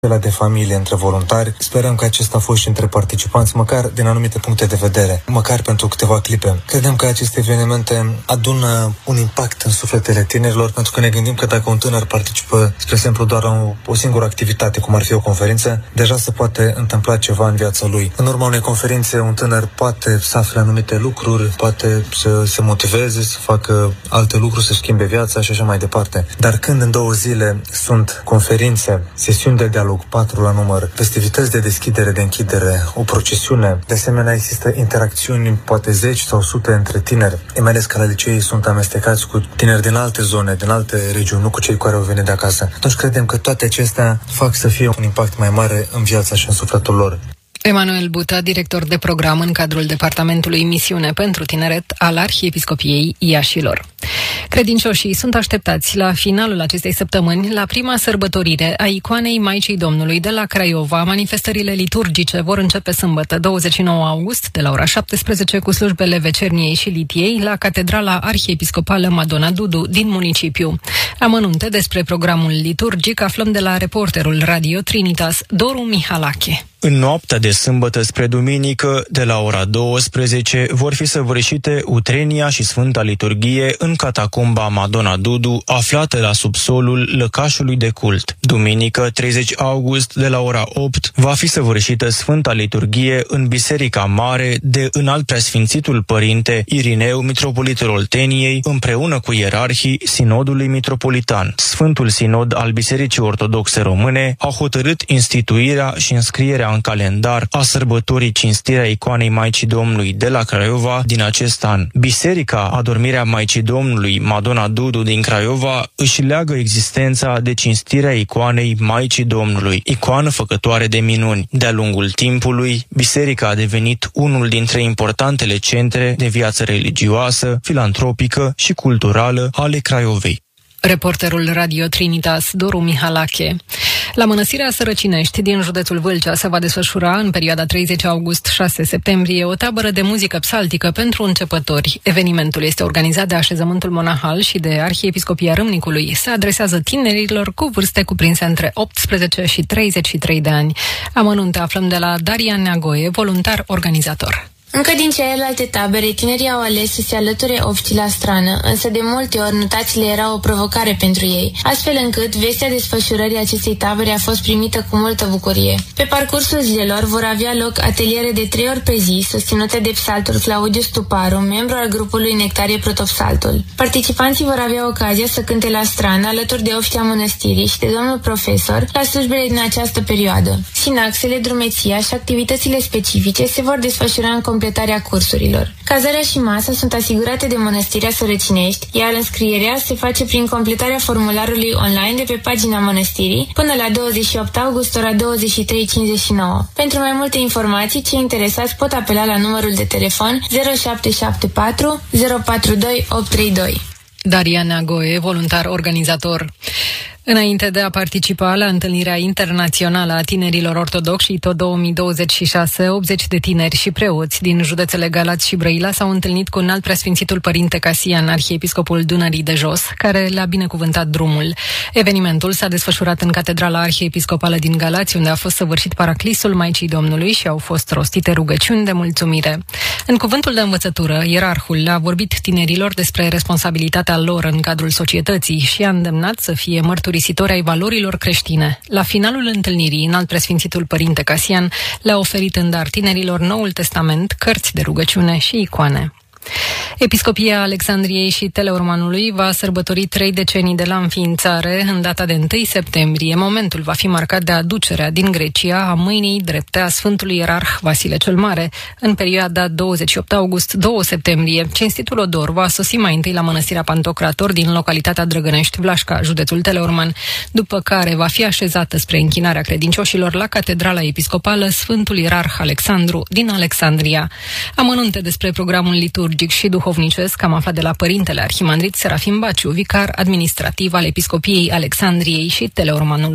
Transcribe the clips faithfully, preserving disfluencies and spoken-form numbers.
de familie între voluntari. Sperăm că acesta a fost și între participanți, măcar din anumite puncte de vedere, măcar pentru câteva clipe. Credem că aceste evenimente adună un impact în sufletele tinerilor, pentru că ne gândim că dacă un tânăr participă, spre exemplu, doar la o, o singură activitate, cum ar fi o conferință, deja se poate întâmpla ceva în viața lui. În urma unei conferințe, un tânăr poate să afle anumite lucruri, poate să se motiveze, să facă alte lucruri, să schimbe viața și așa mai departe. Dar când în două zile sunt conferințe, sesiuni de dialog, patru la număr, festivități de deschidere, de închidere, o procesiune. De asemenea, există interacțiuni, poate zeci sau sute între tineri, mai ales că la licee sunt amestecați cu tineri din alte zone, din alte regiuni, nu cu cei care au venit de acasă. Atunci credem că toate acestea fac să fie un impact mai mare în viața și în sufletul lor. Emanuel Bută, director de program în cadrul Departamentului Misiune pentru Tineret al Arhiepiscopiei Iașilor. Credincioșii sunt așteptați la finalul acestei săptămâni la prima sărbătorire a icoanei Maicii Domnului de la Craiova. Manifestările liturgice vor începe sâmbătă, douăzeci și nouă august, de la ora șaptesprezece, cu slujbele Vecerniei și Litiei la Catedrala Arhiepiscopală Madonna Dudu din municipiu. Amănunte despre programul liturgic aflăm de la reporterul Radio Trinitas, Doru Mihalache. În noaptea de sâmbătă spre duminică, de la ora douăsprezece, vor fi săvârșite utrenia și Sfânta Liturghie în catacumba Madonna Dudu, aflată la subsolul lăcașului de cult. Duminică, treizeci august, de la ora opt, va fi săvârșită Sfânta Liturghie în Biserica Mare de Înalt Preasfințitul Părinte Irineu, mitropolitul Olteniei, împreună cu ierarhii Sinodului Mitropolitan. Sfântul Sinod al Bisericii Ortodoxe Române a hotărât instituirea și înscrierea în calendar a sărbătorii cinstirea icoanei Maicii Domnului de la Craiova din acest an. Biserica Adormirea Maicii Domnului Madonna Dudu din Craiova își leagă existența de cinstirea icoanei Maicii Domnului, icoană făcătoare de minuni. De-a lungul timpului, biserica a devenit unul dintre importantele centre de viață religioasă, filantropică și culturală ale Craiovei. Reporterul Radio Trinitas, Doru Mihalache. La Mănăstirea Sărăcinești din județul Vâlcea se va desfășura în perioada treizeci august - șase septembrie o tabără de muzică psaltică pentru începători. Evenimentul este organizat de Așezământul Monahal și de Arhiepiscopia Râmnicului. Se adresează tinerilor cu vârste cuprinse între optsprezece și treizeci și trei de ani. Amănunte aflăm de la Daria Neagoe, voluntar organizator. Încă din celelalte tabere, tinerii au ales să se alăture oficii la strană, însă de multe ori notațiile erau o provocare pentru ei, astfel încât vestea desfășurării acestei tabere a fost primită cu multă bucurie. Pe parcursul zilelor vor avea loc ateliere de trei ori pe zi, susținute de psaltul Claudiu Stuparu, membru al grupului Nectarie Protopsaltul. Participanții vor avea ocazia să cânte la strană, alături de oficii a mănăstirii și de domnul profesor, la slujbele din această perioadă. Sinaxele, drumeția și activitățile specifice se vor desfășura în completarea cursurilor. Cazarea și masa sunt asigurate de Mănăstirea Sărăcinești, iar înscrierea se face prin completarea formularului online de pe pagina mănăstirii până la douăzeci și opt august, ora douăzeci și trei cincizeci și nouă. Pentru mai multe informații, cei interesați pot apela la numărul de telefon zero șapte șapte patru zero patru doi opt trei doi. Daria Neagoe, voluntar organizator. Înainte de a participa la întâlnirea internațională a tinerilor ortodoxi I T O două mii douăzeci și șase, optzeci de tineri și preoți din județele Galați și Brăila s-au întâlnit cu Înalt Preasfințitul Părinte Casian, arhiepiscopul Dunării de Jos, care le-a binecuvântat drumul. Evenimentul s-a desfășurat în Catedrala Arhiepiscopală din Galați, unde a fost săvârșit paraclisul Maicii Domnului și au fost rostite rugăciuni de mulțumire. În cuvântul de învățătură, ierarhul a vorbit tinerilor despre responsabilitatea lor în cadrul societății și a îndemnat să fie mărturisitori ai valorilor creștine. La finalul întâlnirii, Înalt Preasfințitul Părinte Casian le-a oferit în dar tinerilor Noul Testament, cărți de rugăciune și icoane. Episcopia Alexandriei și Teleormanului va sărbători trei decenii de la înființare în data de întâi septembrie. Momentul va fi marcat de aducerea din Grecia a mâinii drepte a Sfântului Ierarh Vasile cel Mare în perioada douăzeci și opt august - doi septembrie. Cinstitul odor va sosi mai întâi la Mănăstirea Pantocrator din localitatea Drăgănești, Vlașca, județul Teleorman, după care va fi așezată spre închinarea credincioșilor la Catedrala Episcopală Sfântul Ierarh Alexandru din Alexandria. Amănunte despre programul liturgic și duhovnicesc am aflat de la Părintele Arhimandrit Serafim Baciu, vicar administrativ al Episcopiei Alexandriei și Teleormanului.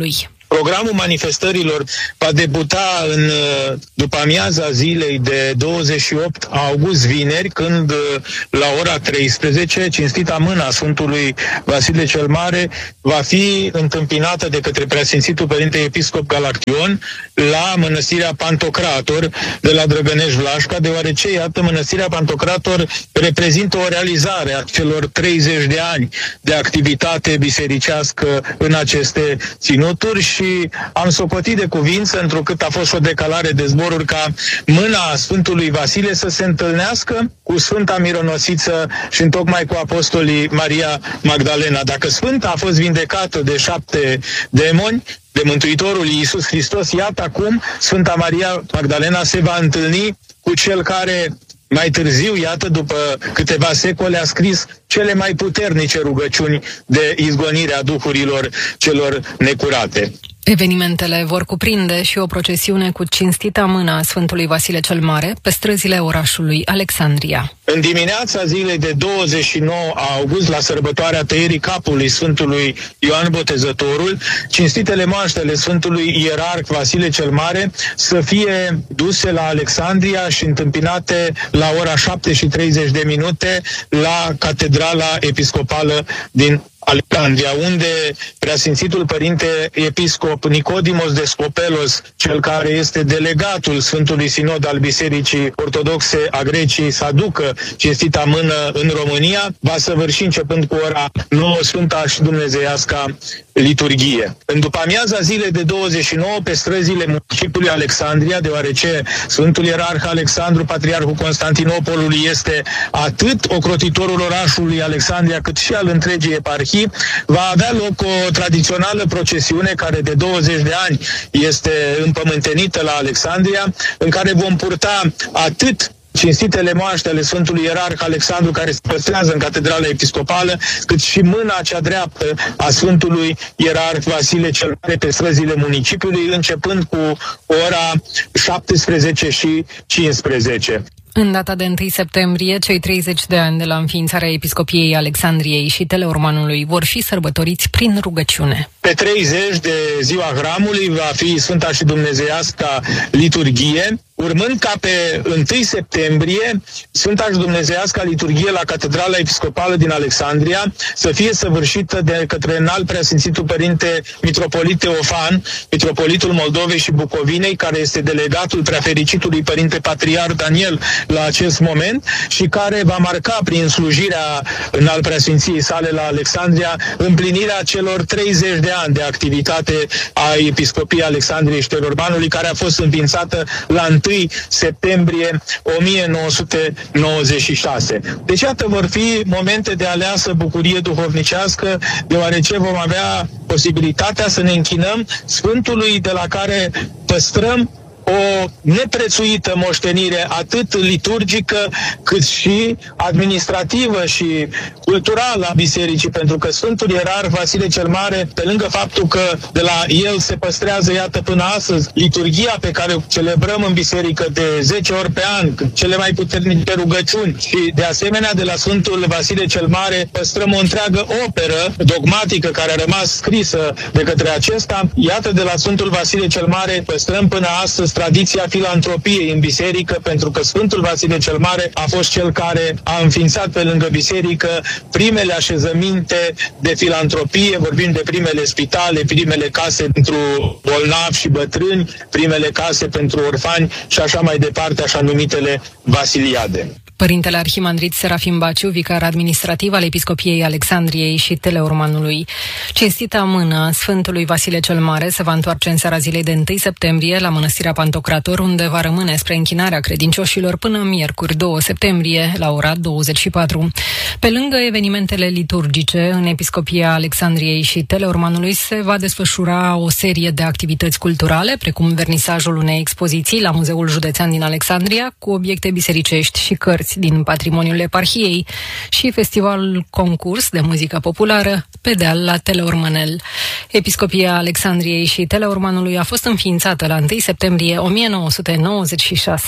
Programul manifestărilor va debuta în după amiaza zilei de douăzeci și opt august, vineri, când la ora treisprezece, cinstita mâna Sfântului Vasile cel Mare va fi întâmpinată de către Preasfințitul Părinte Episcop Galaction la Mănăstirea Pantocrator de la Drăgănești Vlașca, deoarece, iată, Mănăstirea Pantocrator reprezintă o realizare a celor treizeci de ani de activitate bisericească în aceste ținuturi și am socotit de cuvință, întrucât a fost o decalare de zboruri, ca mâna Sfântului Vasile să se întâlnească cu Sfânta Mironosiță și întocmai cu apostolii Maria Magdalena. Dacă Sfânta a fost vindecată de șapte demoni, de Mântuitorul Iisus Hristos, iată acum Sfânta Maria Magdalena se va întâlni cu cel care mai târziu, iată, după câteva secole, a scris cele mai puternice rugăciuni de izgonire a duhurilor celor necurate. Evenimentele vor cuprinde și o procesiune cu cinstita mână a Sfântului Vasile cel Mare pe străzile orașului Alexandria. În dimineața zilei de douăzeci și nouă august, la sărbătoarea tăierii capului Sfântului Ioan Botezătorul, cinstitele moaștele Sfântului Ierarh Vasile cel Mare să fie duse la Alexandria și întâmpinate la ora șapte și treizeci de minute la Catedrala Episcopală din Alexandria, unde Preasfințitul Părinte Episcop Nicodimos de Scopelos, cel care este delegatul Sfântului Sinod al Bisericii Ortodoxe a Greciei, să aducă cinstita mână în România, va săvârși începând cu ora nouă Sfânta și Dumnezeiasca liturghie. În după amiaza zilei de douăzeci și nouă, pe străzile municipiului Alexandria, deoarece Sfântul Ierarh Alexandru, Patriarhul Constantinopolului, este atât ocrotitorul orașului Alexandria, cât și al întregii eparhii, va avea loc o tradițională procesiune care de douăzeci de ani este împământenită la Alexandria, în care vom purta atât cinstitele moaște ale Sfântului Ierarh Alexandru, care se păstrează în Catedrala Episcopală, cât și mâna cea dreaptă a Sfântului Ierarh Vasile cel Mare pe străzile municipiului, începând cu ora șaptesprezece și cincisprezece. În data de întâi septembrie, cei treizeci de ani de la înființarea Episcopiei Alexandriei și Teleormanului vor fi sărbătoriți prin rugăciune. Pe treizeci de ziua Hramului va fi Sfânta și Dumnezeiasca liturghie, urmând ca pe întâi septembrie Sfânta și Dumnezeiasca liturghie la Catedrala Episcopală din Alexandria să fie săvârșită de către înalt preasfințitul Părinte Mitropolit Teofan, Mitropolitul Moldovei și Bucovinei, care este delegatul preafericitului Părinte Patriarh Daniel la acest moment și care va marca prin slujirea înalt preasfinției sale la Alexandria împlinirea celor treizeci de ani de activitate a Episcopiei Alexandriei și Teleormanului, care a fost înființată la întâi septembrie o mie nouă sute nouăzeci și șase. Deci, iată, vor fi momente de aleasă bucurie duhovnicească, deoarece vom avea posibilitatea să ne închinăm Sfântului de la care păstrăm o neprețuită moștenire atât liturgică cât și administrativă și culturală a bisericii, pentru că Sfântul Ierarh Vasile cel Mare, pe lângă faptul că de la el se păstrează, iată, până astăzi liturghia pe care o celebrăm în biserică de zece ori pe an, cele mai puternice rugăciuni, și de asemenea de la Sfântul Vasile cel Mare păstrăm o întreagă operă dogmatică care a rămas scrisă de către acesta, iată, de la Sfântul Vasile cel Mare păstrăm până astăzi tradiția filantropiei în biserică, pentru că Sfântul Vasile cel Mare a fost cel care a înființat pe lângă biserică primele așezăminte de filantropie, vorbim de primele spitale, primele case pentru bolnavi și bătrâni, primele case pentru orfani și așa mai departe, așa numitele vasiliade. Părintele Arhimandrit Serafim Baciu, vicar administrativ al Episcopiei Alexandriei și Teleormanului. Cinstita mână Sfântului Vasile cel Mare se va întoarce în seara zilei de întâi septembrie la Mănăstirea Pantocrator, unde va rămâne spre închinarea credincioșilor până miercuri doi septembrie la ora douăzeci și patru. Pe lângă evenimentele liturgice, în Episcopia Alexandriei și Teleormanului se va desfășura o serie de activități culturale, precum vernisajul unei expoziții la Muzeul Județean din Alexandria, cu obiecte bisericești și cărți din patrimoniul eparhiei, și festivalul concurs de muzică populară pe deal la Teleormanel. Episcopia Alexandriei și Teleormanului a fost înființată la întâi septembrie o mie nouă sute nouăzeci și șase.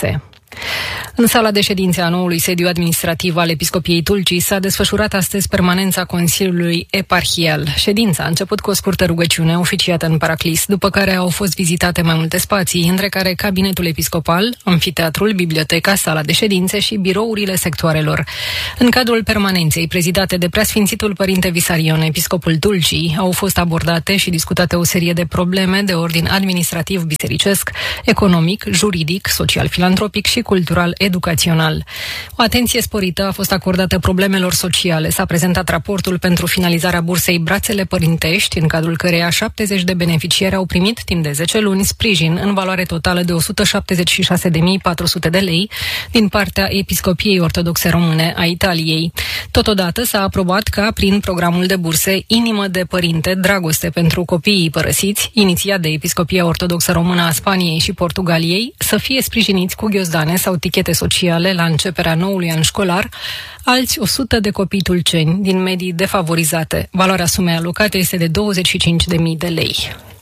În sala de ședințe a noului sediu administrativ al Episcopiei Tulcii s-a desfășurat astăzi permanența Consiliului Eparhial. Ședința a început cu o scurtă rugăciune oficiată în Paraclis, după care au fost vizitate mai multe spații, între care cabinetul episcopal, amfiteatrul, biblioteca, sala de ședințe și birourile sectoarelor. În cadrul permanenței prezidate de Preasfințitul Părinte Visarion, episcopul Tulcii, au fost abordate și discutate o serie de probleme de ordin administrativ bisericesc, economic, juridic, social-filantropic și cultural educațional. O atenție sporită a fost acordată problemelor sociale. S-a prezentat raportul pentru finalizarea bursei Brațele Părintești, în cadrul căreia șaptezeci de beneficiari au primit timp de zece luni sprijin în valoare totală de o sută șaptezeci și șase de mii patru sute de lei din partea Episcopiei Ortodoxe Române a Italiei. Totodată s-a aprobat ca prin programul de burse Inimă de Părinte, Dragoste pentru copiii părăsiți, inițiat de Episcopia Ortodoxă Română a Spaniei și Portugaliei, să fie sprijiniți cu ghiozdane sau tichete sociale la începerea noului an școlar alți o sută de copii tulceni din medii defavorizate. Valoarea sumei alocate este de douăzeci și cinci de mii de lei.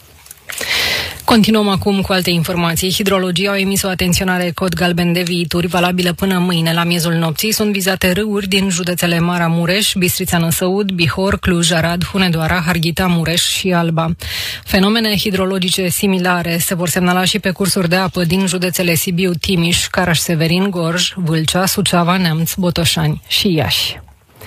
Continuăm acum cu alte informații. Hidrologii au emis o atenționare cod galben de viituri valabilă până mâine la miezul nopții. Sunt vizate râuri din județele Maramureș, Bistrița Năsăud, Bihor, Cluj, Arad, Hunedoara, Harghita, Mureș și Alba. Fenomene hidrologice similare se vor semnala și pe cursuri de apă din județele Sibiu, Timiș, Caraș-Severin, Gorj, Vâlcea, Suceava, Neamț, Botoșani și Iași.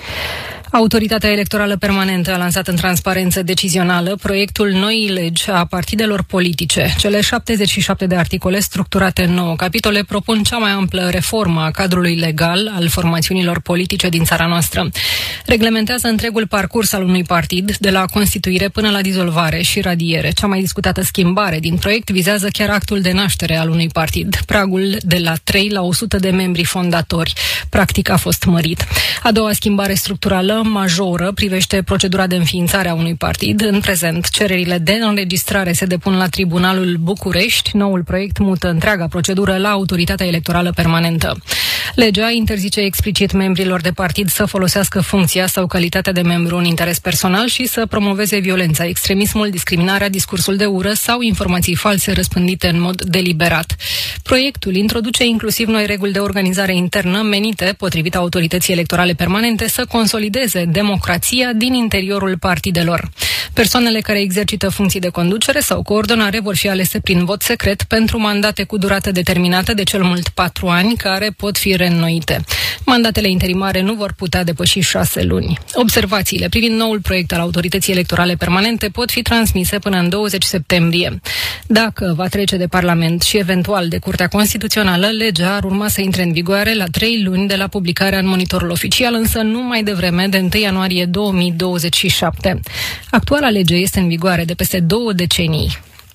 Autoritatea Electorală Permanentă a lansat în transparență decizională proiectul noii legi a partidelor politice. Cele șaptezeci și șapte de articole structurate în nouă capitole propun cea mai amplă reformă a cadrului legal al formațiunilor politice din țara noastră. Reglementează întregul parcurs al unui partid, de la constituire până la dizolvare și radiere. Cea mai discutată schimbare din proiect vizează chiar actul de naștere al unui partid. Pragul de la trei la o sută de membri fondatori. Practic a fost mărit. A doua schimbare structurală majoră privește procedura de înființare a unui partid. În prezent, cererile de înregistrare se depun la Tribunalul București. Noul proiect mută întreaga procedură la Autoritatea Electorală Permanentă. Legea interzice explicit membrilor de partid să folosească funcția sau calitatea de membru în interes personal și să promoveze violența, extremismul, discriminarea, discursul de ură sau informații false răspândite în mod deliberat. Proiectul introduce inclusiv noi reguli de organizare internă menite, potrivit Autorității Electorale Permanente, să consolideze democrația din interiorul partidelor. Persoanele care exercită funcții de conducere sau coordonare vor fi alese prin vot secret pentru mandate cu durată determinată de cel mult patru ani, care pot fi reînnoite. Mandatele interimare nu vor putea depăși șase luni. Observațiile privind noul proiect al Autorității Electorale Permanente pot fi transmise până în douăzeci septembrie. Dacă va trece de Parlament și eventual de Curtea Constituțională, legea ar urma să intre în vigoare la trei luni de la publicarea în Monitorul Oficial, însă nu mai devreme de întâi ianuarie două mii douăzeci și șapte. Actuala lege este în vigoare de peste două decenii.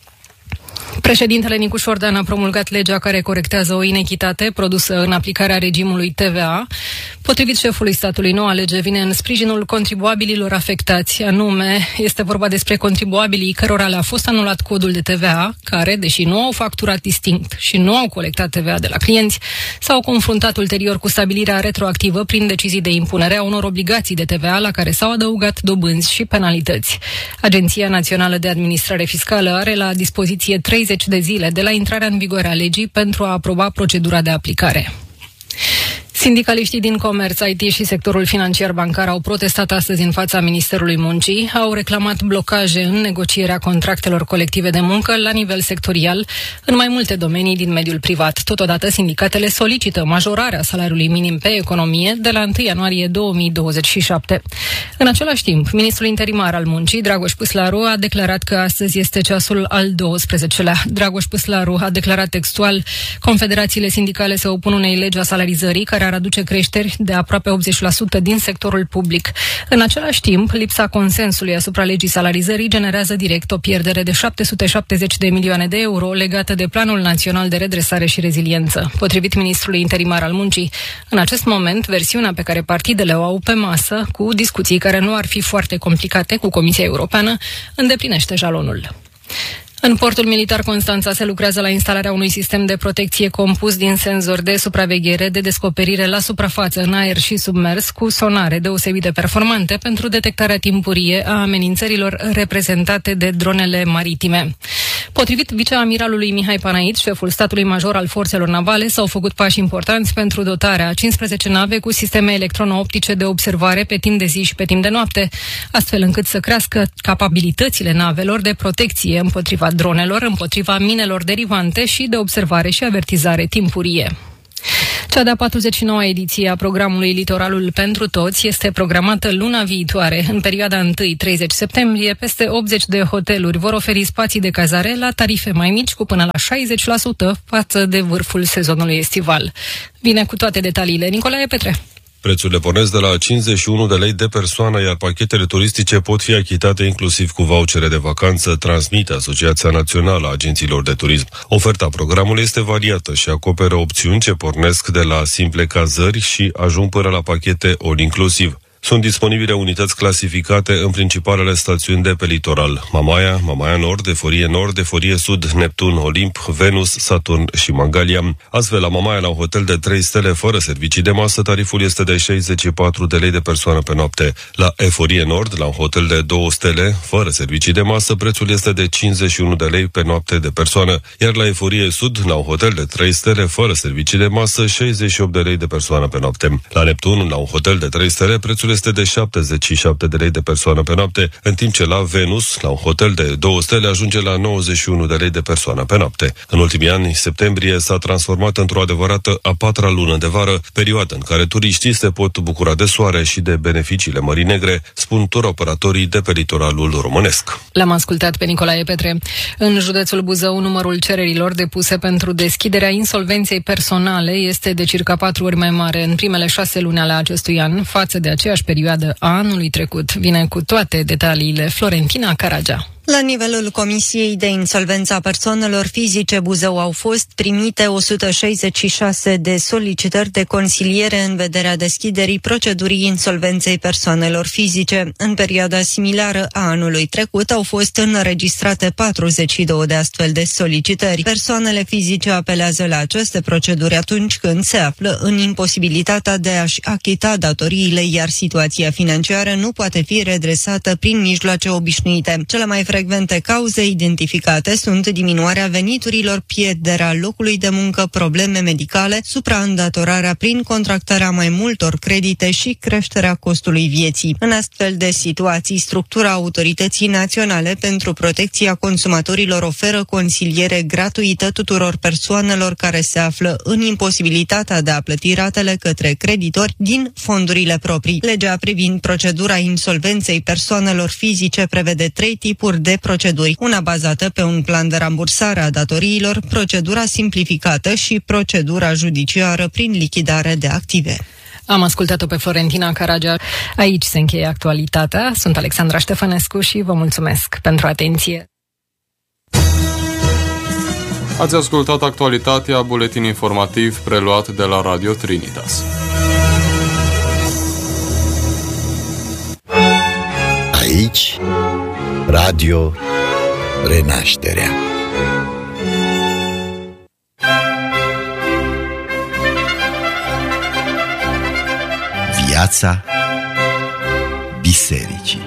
Președintele Nicu Șordan a promulgat legea care corectează o inechitate produsă în aplicarea regimului T V A. Potrivit șefului statului, noua lege vine în sprijinul contribuabililor afectați, anume este vorba despre contribuabilii cărora le-a fost anulat codul de T V A, care, deși nu au facturat distinct și nu au colectat T V A de la clienți, s-au confruntat ulterior cu stabilirea retroactivă prin decizii de impunere a unor obligații de T V A la care s-au adăugat dobânzi și penalități. Agenția Națională de Administrare Fiscală are la dispoziție treizeci de zile de la intrarea în vigoare a legii pentru a aproba procedura de aplicare. Sindicaliștii din comerț, I T și sectorul financiar bancar au protestat astăzi în fața Ministerului Muncii, au reclamat blocaje în negocierea contractelor colective de muncă la nivel sectorial în mai multe domenii din mediul privat. Totodată, sindicatele solicită majorarea salariului minim pe economie de la întâi ianuarie două mii douăzeci și șapte. În același timp, ministrul interimar al muncii, Dragoș Păslaru, a declarat că astăzi este ceasul al douăsprezecelea. Dragoș Păslaru a declarat textual: confederațiile sindicale se opun unei legi a salarizării care ar aduce creșteri de aproape optzeci la sută din sectorul public. În același timp, lipsa consensului asupra legii salarizării generează direct o pierdere de șapte sute șaptezeci de milioane de euro legată de Planul Național de Redresare și Reziliență. Potrivit ministrului interimar al muncii, în acest moment, versiunea pe care partidele o au pe masă, cu discuții care nu ar fi foarte complicate cu Comisia Europeană, îndeplinește jalonul. În portul militar Constanța se lucrează la instalarea unui sistem de protecție compus din senzori de supraveghere, de descoperire la suprafață, în aer și submers, cu sonare deosebit de performante pentru detectarea timpurie a amenințărilor reprezentate de dronele maritime. Potrivit viceamiralului Mihai Panait, șeful statului major al forțelor navale, s-au făcut pași importanți pentru dotarea a cincisprezece nave cu sisteme electrono-optice de observare pe timp de zi și pe timp de noapte, astfel încât să crească capabilitățile navelor de protecție împotriva dronelor, împotriva minelor derivante și de observare și avertizare timpurie. Cea de-a patruzeci și noua ediție a programului Litoralul pentru Toți este programată luna viitoare. În perioada întâi treizeci septembrie, peste optzeci de hoteluri vor oferi spații de cazare la tarife mai mici, cu până la șaizeci la sută față de vârful sezonului estival. Vine cu toate detaliile Nicolae Petre. Prețurile pornesc de la cincizeci și unu de lei de persoană, iar pachetele turistice pot fi achitate inclusiv cu vouchere de vacanță, transmite Asociația Națională a Agențiilor de Turism. Oferta programului este variată și acoperă opțiuni ce pornesc de la simple cazări și ajung până la pachete all-inclusiv. Sunt disponibile unități clasificate în principalele stațiuni de pe litoral: Mamaia, Mamaia Nord, Eforie Nord, Eforie Sud, Neptun, Olimp, Venus, Saturn și Mangalia. Astfel, la Mamaia, la un hotel de trei stele fără servicii de masă, tariful este de șaizeci și patru de lei de persoană pe noapte. La Eforie Nord, la un hotel de două stele fără servicii de masă, prețul este de cincizeci și unu de lei pe noapte de persoană, iar la Eforie Sud, la un hotel de trei stele fără servicii de masă, șaizeci și opt de lei de persoană pe noapte. La Neptun, la un hotel de trei stele, prețul este de șaptezeci și șapte de lei de persoană pe noapte, în timp ce la Venus, la un hotel de două stele, ajunge la nouăzeci și unu de lei de persoană pe noapte. În ultimii ani, septembrie s-a transformat într-o adevărată a patra lună de vară, perioadă în care turiștii se pot bucura de soare și de beneficiile Mării Negre, spun turoperatorii de pe litoralul românesc. L-am ascultat pe Nicolae Petre. În județul Buzău, numărul cererilor depuse pentru deschiderea insolvenței personale este de circa patru ori mai mare în primele șase luni ale acestui an față de aceeași perioadă a anului trecut. Vine cu toate detaliile Florentina Caragea. La nivelul Comisiei de Insolvență a Persoanelor Fizice Buzău au fost primite o sută șaizeci și șase de solicitări de consiliere în vederea deschiderii procedurii insolvenței persoanelor fizice. În perioada similară a anului trecut au fost înregistrate patruzeci și două de astfel de solicitări. Persoanele fizice apelează la aceste proceduri atunci când se află în imposibilitatea de a-și achita datoriile, iar situația financiară nu poate fi redresată prin mijloace obișnuite. Cele mai frecvente cauze identificate sunt diminuarea veniturilor, pierderea locului de muncă, probleme medicale, supraîndatorarea prin contractarea mai multor credite și creșterea costului vieții. În astfel de situații, structura Autorității Naționale pentru Protecția Consumatorilor oferă consiliere gratuită tuturor persoanelor care se află în imposibilitatea de a plăti ratele către creditori din fondurile proprii. Legea privind procedura insolvenței persoanelor fizice prevede trei tipuri de proceduri, una bazată pe un plan de rambursare a datoriilor, procedura simplificată și procedura judiciară prin lichidare de active. Am ascultat-o pe Florentina Caragea. Aici se încheie actualitatea. Sunt Alexandra Ștefănescu și vă mulțumesc pentru atenție. Ați ascultat actualitatea, buletin informativ preluat de la Radio Trinitas. Aici Radio Renașterea. Viața bisericii.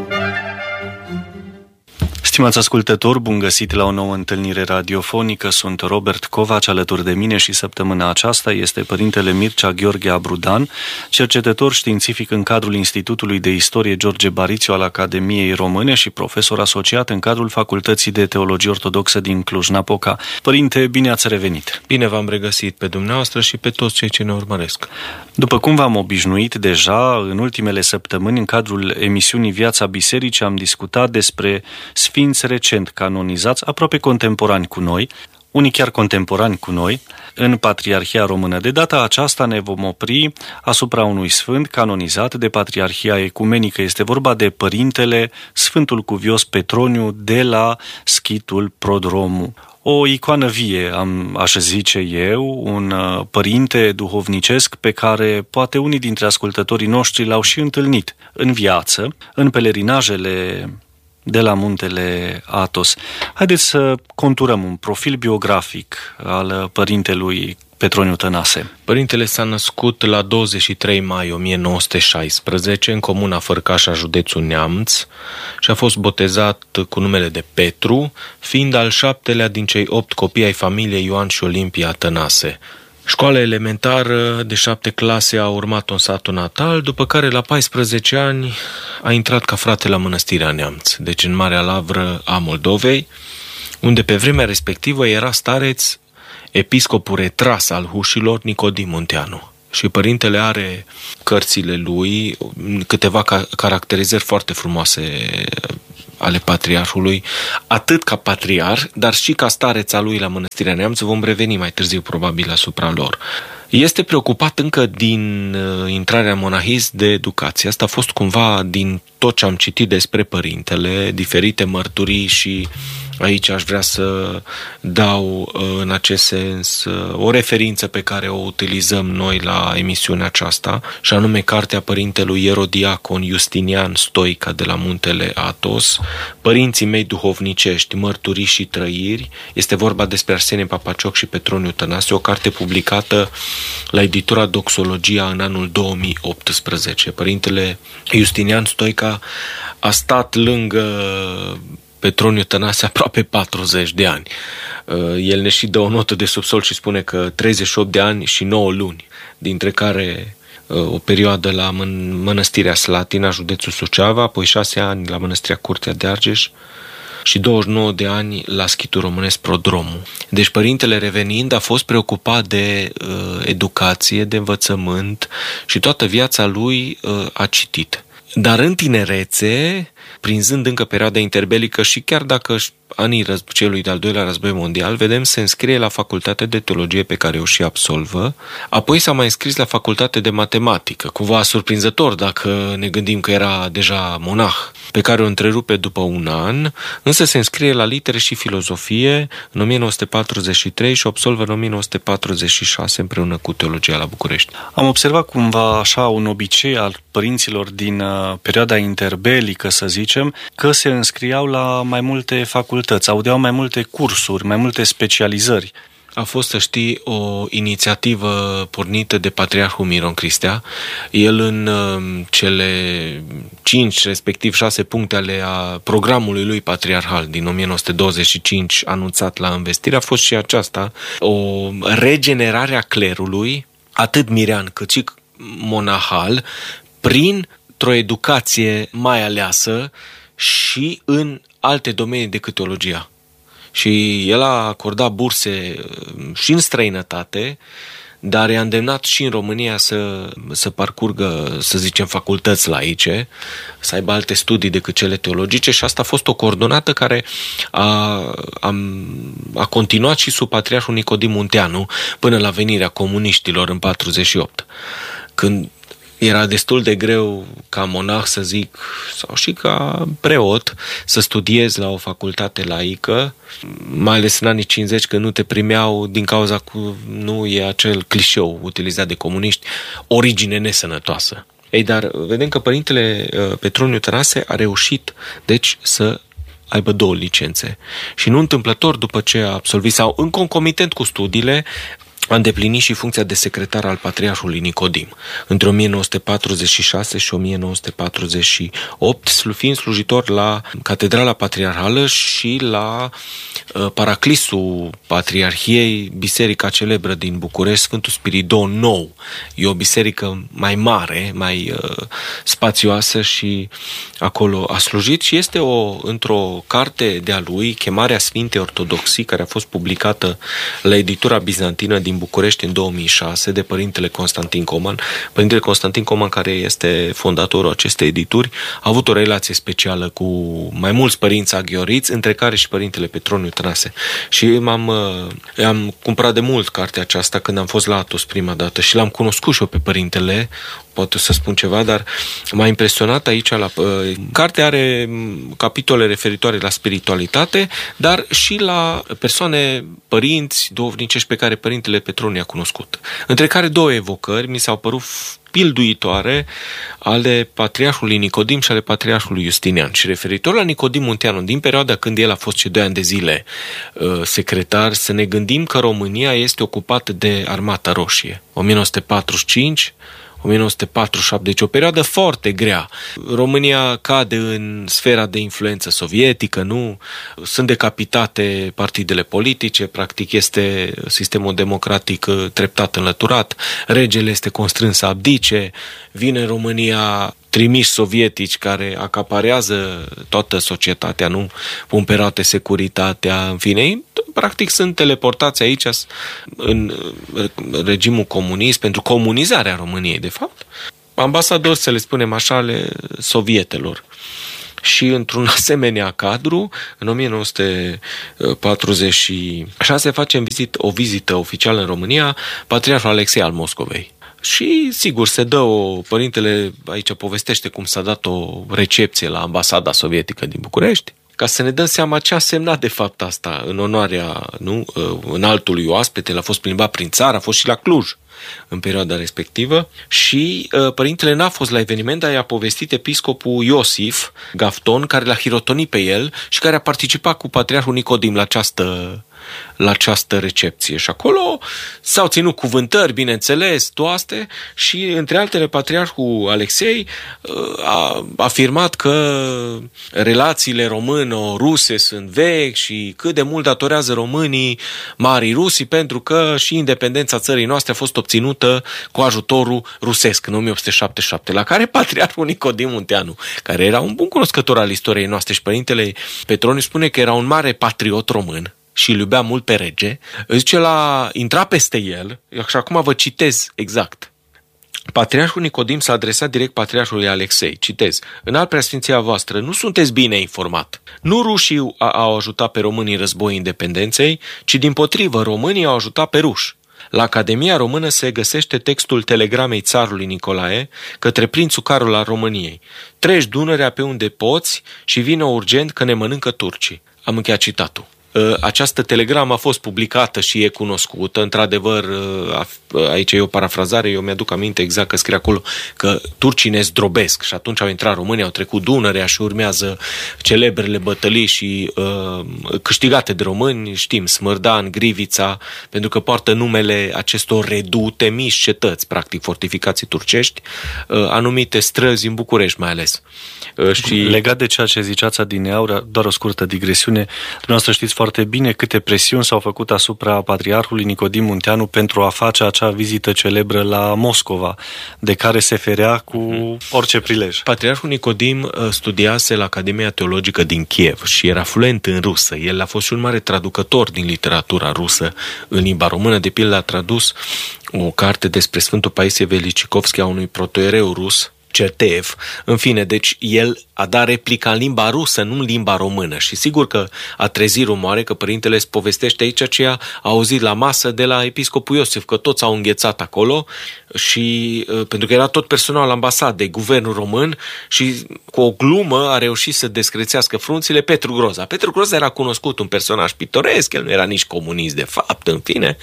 Stimați ascultători, bun găsit la o nouă întâlnire radiofonică. Sunt Robert Covaci, alături de mine și săptămâna aceasta este părintele Mircea Gheorghe Abrudan, cercetător științific în cadrul Institutului de Istorie George Barițiu al Academiei Române și profesor asociat în cadrul Facultății de Teologie Ortodoxă din Cluj-Napoca. Părinte, bine ați revenit! Bine v-am regăsit pe dumneavoastră și pe toți cei ce ne urmăresc. După cum v-am obișnuit deja, în ultimele săptămâni, în cadrul emisiunii Viața Bisericii, am discutat despre sfinți recent canonizați, aproape contemporani cu noi, unii chiar contemporani cu noi, în Patriarhia Română. De data aceasta ne vom opri asupra unui sfânt canonizat de Patriarhia Ecumenică. Este vorba de Părintele Sfântul Cuvios Petroniu de la Schitul Prodromu. O icoană vie, am, aș zice eu, un uh, părinte duhovnicesc pe care poate unii dintre ascultătorii noștri l-au și întâlnit în viață, în pelerinajele de la muntele Athos. Haideți să conturăm un profil biografic al părintelui Petroniu Tănase. Părintele s-a născut la douăzeci și trei mai o mie nouă sute șaisprezece în comuna Fărcașa, județul Neamț, și a fost botezat cu numele de Petru, fiind al șaptelea din cei opt copii ai familiei Ioan și Olimpia Tănase. Școala elementară de șapte clase a urmat în satul natal, după care la paisprezece ani a intrat ca frate la Mănăstirea Neamț, deci în Marea Lavră a Moldovei, unde pe vremea respectivă era stareț episcopul retras al Hușilor, Nicodim Munteanu. Și părintele are cărțile lui câteva caracterizări foarte frumoase ale patriarhului, atât ca patriarh, dar și ca stareț al lui la Mănăstirea Neamț. Vom reveni mai târziu probabil asupra lor. Este preocupat încă din uh, intrarea în monahism de educație. Asta a fost cumva din tot ce am citit despre părintele, diferite mărturii, și aici aș vrea să dau uh, în acest sens uh, o referință pe care o utilizăm noi la emisiunea aceasta, și anume cartea părintelui Ierodiacon Justinian Stoica de la muntele Athos, Părinții mei duhovnicești, mărturii și trăiri. Este vorba despre Arsenie Papacioc și Petroniu Tănase, o carte publicată la editura Doxologia în anul două mii optsprezece. Părintele Justinian Stoica a stat lângă Petroniu Tănase aproape patruzeci de ani. El ne și dă o notă de subsol și spune că treizeci și opt de ani și nouă luni, dintre care o perioadă la Mănăstirea Slatina, județul Suceava, apoi șase ani la Mănăstirea Curtea de Argeș și douăzeci și nouă de ani la Schitul Românesc Prodromul. Deci părintele, revenind, a fost preocupat de uh, educație, de învățământ, și toată viața lui uh, a citit. Dar în tinerețe, prinzând încă perioada interbelică și chiar dacă anii celui de-al doilea război mondial, vedem, se înscrie la facultatea de teologie pe care o și absolvă, apoi s-a mai înscris la facultate de matematică, cumva surprinzător dacă ne gândim că era deja monah, pe care o întrerupe după un an, însă se înscrie la litere și filozofie în o mie nouă sute patruzeci și trei și absolvă în o mie nouă sute patruzeci și șase împreună cu teologia la București. Am observat cumva așa un obicei al părinților din uh, perioada interbelică, să zicem, că se înscriau la mai multe facultăți, audeau mai multe cursuri, mai multe specializări. A fost, să știi, o inițiativă pornită de Patriarhul Miron Cristea. El în uh, cele cinci, respectiv șase puncte ale a programului lui patriarhal din o mie nouă sute douăzeci și cinci, anunțat la învestire, a fost și aceasta, o regenerare a clerului, atât mirean cât și monahal, printr-o educație mai aleasă și în alte domenii decât teologia. Și el a acordat burse și în străinătate, dar i-a îndemnat și în România să, să parcurgă, să zicem, facultăți laice, să aibă alte studii decât cele teologice, și asta a fost o coordonată care a, a, a continuat și sub Patriarhul Nicodim Munteanu până la venirea comuniștilor în patruzeci și opt, când era destul de greu ca monah, să zic, sau și ca preot, să studiezi la o facultate laică, mai ales în anii cincizeci, când nu te primeau din cauza că nu e acel clișeu utilizat de comuniști, origine nesănătoasă. Ei, dar vedem că părintele Petroniu Tănase a reușit, deci, să aibă două licențe. Și nu întâmplător, după ce a absolvit, sau în concomitent cu studiile, a îndeplinit și funcția de secretar al Patriarhului Nicodim între o mie nouă sute patruzeci și șase și o mie nouă sute patruzeci și opt, fiind slujitor la Catedrala Patriarhală și la uh, Paraclisul Patriarhiei, biserica celebră din București, Sfântul Spiridon Nou. E o biserică mai mare, mai uh, spațioasă, și acolo a slujit. Și este o, într-o carte de-a lui, Chemarea Sfintei Ortodoxii, care a fost publicată la editura bizantină din București în două mii șase de părintele Constantin Coman. Părintele Constantin Coman, care este fondatorul acestei edituri, a avut o relație specială cu mai mulți părinți aghioriți, între care și părintele Petroniu Tănase. Și m-am, am cumpărat de mult cartea aceasta când am fost la Athos prima dată și l-am cunoscut și eu pe părintele, poate să spun ceva, dar m-a impresionat aici la... Uh, cartea are capitole referitoare la spiritualitate, dar și la persoane, părinți, duhovnicești pe care Părintele Petroniu i-a cunoscut. Între care două evocări mi s-au părut pilduitoare ale Patriarhului Nicodim și ale Patriarhului Justinian. Și referitor la Nicodim Munteanu, din perioada când el a fost cei doi ani de zile uh, secretar, să ne gândim că România este ocupată de Armata Roșie. o mie nouă sute patruzeci și cinci o mie nouă sute patruzeci și șapte, deci o perioadă foarte grea. România cade în sfera de influență sovietică, nu? Sunt decapitate partidele politice, practic este sistemul democratic treptat înlăturat, regele este constrâns să abdice, vine în România trimiși sovietici care acaparează toată societatea, nu? Pun pe roate securitatea, în fine, practic sunt teleportați aici în regimul comunist pentru comunizarea României, de fapt. Ambasadori, să le spunem așa, ale sovietelor. Și într-un asemenea cadru, în o mie nouă sute patruzeci și șase face vizit, o vizită oficială în România Patriarhul Alexei al Moscovei. Și, sigur, se dă o... Părintele aici povestește cum s-a dat o recepție la ambasada sovietică din București, ca să ne dăm seama ce a semnat de fapt asta în onoarea, nu, înaltului oaspete. El a fost plimbat prin țară, a fost și la Cluj în perioada respectivă și uh, părintele n-a fost la eveniment, dar i-a povestit episcopul Iosif Gafton, care l-a hirotonit pe el și care a participat cu Patriarhul Nicodim la această la această recepție. Și acolo s-au ținut cuvântări, bineînțeles, toate, și între altele Patriarhul Alexei a afirmat că relațiile româno-ruse sunt vechi și cât de mult datorează românii Marii Rusii, pentru că și independența țării noastre a fost obținută cu ajutorul rusesc în o mie opt sute șaptezeci și șapte, la care Patriarhul Nicodim Munteanu, care era un bun cunoscător al istoriei noastre și Părintele Petroniu spune că era un mare patriot român și îl iubea mult pe rege, zice, la intra peste el, și acum vă citez exact. Patriarhul Nicodim s-a adresat direct Patriarhului Alexei, citez, Înalt Preasfinția voastră, nu sunteți bine informat. Nu rușii au ajutat pe românii în războiul independenței, ci dimpotrivă românii au ajutat pe ruși. La Academia Română se găsește textul telegramei țarului Nicolae către prințul Carol al României. Treci Dunărea pe unde poți și vină urgent că ne mănâncă turcii. Am încheiat citatul. Această telegramă a fost publicată și e cunoscută. Într-adevăr, aici e o parafrazare, eu mi-aduc aminte exact că scrie acolo că turcii ne zdrobesc și atunci au intrat românii, au trecut Dunărea și urmează celebrele bătălii și uh, câștigate de români, știm, Smârdan, Grivița, pentru că poartă numele acestor redute, mici cetăți, practic fortificații turcești, uh, anumite străzi în București mai ales. Uh, și... Legat de ceea ce ziceați adineauri, doar o scurtă digresiune, dumneavoastră știți foarte bine câte presiuni s-au făcut asupra Patriarhului Nicodim Munteanu pentru a face acea vizită celebră la Moscova, de care se ferea cu orice prilej. Patriarhul Nicodim studiase la Academia Teologică din Kiev și era fluent în rusă. El a fost și un mare traducător din literatura rusă în limba română. De pildă a tradus o carte despre Sfântul Paisie Velicikovski a unui protoiereu rus, Certeev. În fine, deci el a dat replica în limba rusă, nu în limba română. Și sigur că a trezit rumoare că părintele îți povestește aici ce a auzit la masă de la episcopul Iosif, că toți au înghețat acolo și pentru că era tot personal ambasadei, guvernul român, și cu o glumă a reușit să descrețească frunțile Petru Groza. Petru Groza era cunoscut, un personaj pitoresc, el nu era nici comunist de fapt, în fine,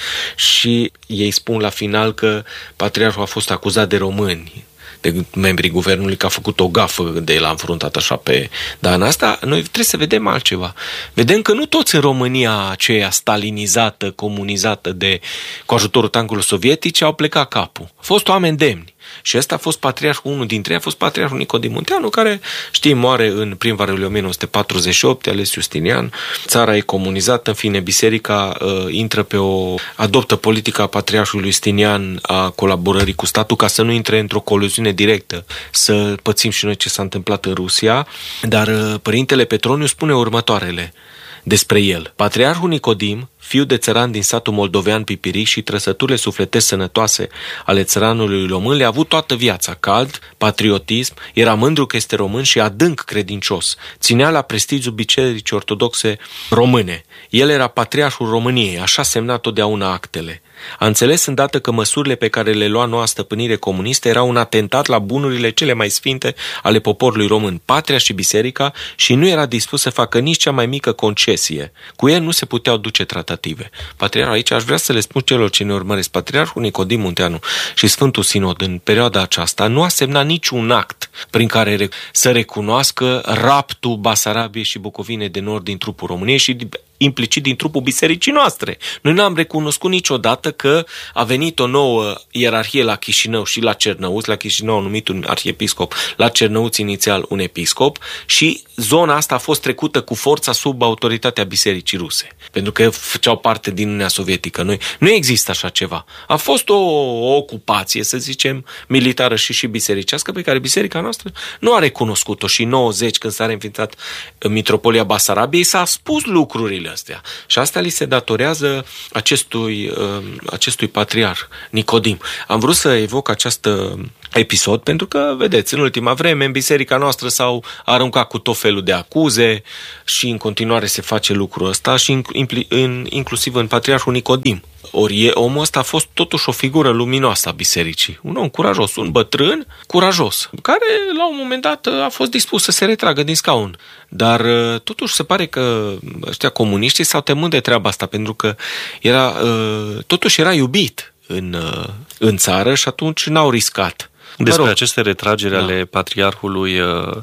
și ei spun la final că patriarhul a fost acuzat de români, de membrii guvernului, că a făcut o gafă de l-a înfruntat așa pe... Dar în asta noi trebuie să vedem altceva. Vedem că nu toți în România aceea stalinizată, comunizată de, cu ajutorul tancurilor sovietice au plecat capul. Au fost oameni demni. Și ăsta a fost patriarhul, unul dintre ei a fost Patriarhul Nicodim Munteanu, care, știi, moare în primăvarul o mie nouă sute patruzeci și opt, ales Justinian. Țara e comunizată, în fine, biserica uh, intră pe o... adoptă politica Patriarhului Justinian a colaborării cu statul ca să nu intre într-o coluziune directă, să pățim și noi ce s-a întâmplat în Rusia. Dar uh, Părintele Petroniu spune următoarele despre el. Patriarhul Nicodim, fiu de țăran din satul moldovean Pipiric și trăsăturile sufletești sănătoase ale țăranului român, le-a avut toată viața, cald, patriotism, era mândru că este român și adânc credincios. Ținea la prestigiul Bisericii Ortodoxe Române. El era patriarhul României, așa semna totdeauna actele. A înțeles îndată că măsurile pe care le lua noua stăpânire comunistă erau un atentat la bunurile cele mai sfinte ale poporului român, patria și biserica, și nu era dispus să facă nici cea mai mică concesie. Cu el nu se puteau duce tratative. Patriarhul, aici aș vrea să le spun celor ce ne urmăresc, Patriarhul Nicodim Munteanu și Sfântul Sinod în perioada aceasta nu a semnat niciun act prin care să recunoască raptul Basarabiei și Bucovine de Nord din trupul României și implicit din trupul bisericii noastre. Noi nu am recunoscut niciodată că a venit o nouă ierarhie la Chișinău și la Cernăuți, la Chișinău a numit un arhiepiscop, la Cernăuți inițial un episcop și zona asta a fost trecută cu forța sub autoritatea bisericii ruse, pentru că făceau parte din Uniunea Sovietică. Noi, nu există așa ceva. A fost o, o ocupație, să zicem, militară și și bisericească, pe care biserica noastră nu a recunoscut-o și în nouăzeci, când s-a reînființat Mitropolia Basarabiei, s-a spus lucrurile astea. Și asta li se datorează acestui, acestui patriarh, Nicodim. Am vrut să evoc acest episod pentru că, vedeți, în ultima vreme în biserica noastră s-au aruncat cu tot felul de acuze și în continuare se face lucrul ăsta și în, inclusiv în patriarhul Nicodim. Ori omul ăsta a fost totuși o figură luminoasă a bisericii. Un om curajos, un bătrân curajos, care la un moment dat a fost dispus să se retragă din scaun. Dar totuși se pare că ăștia comuniștii s-au temut de treaba asta, pentru că era, totuși era iubit în, în țară și atunci n-au riscat. Despre aceste retrageri da. ale patriarhului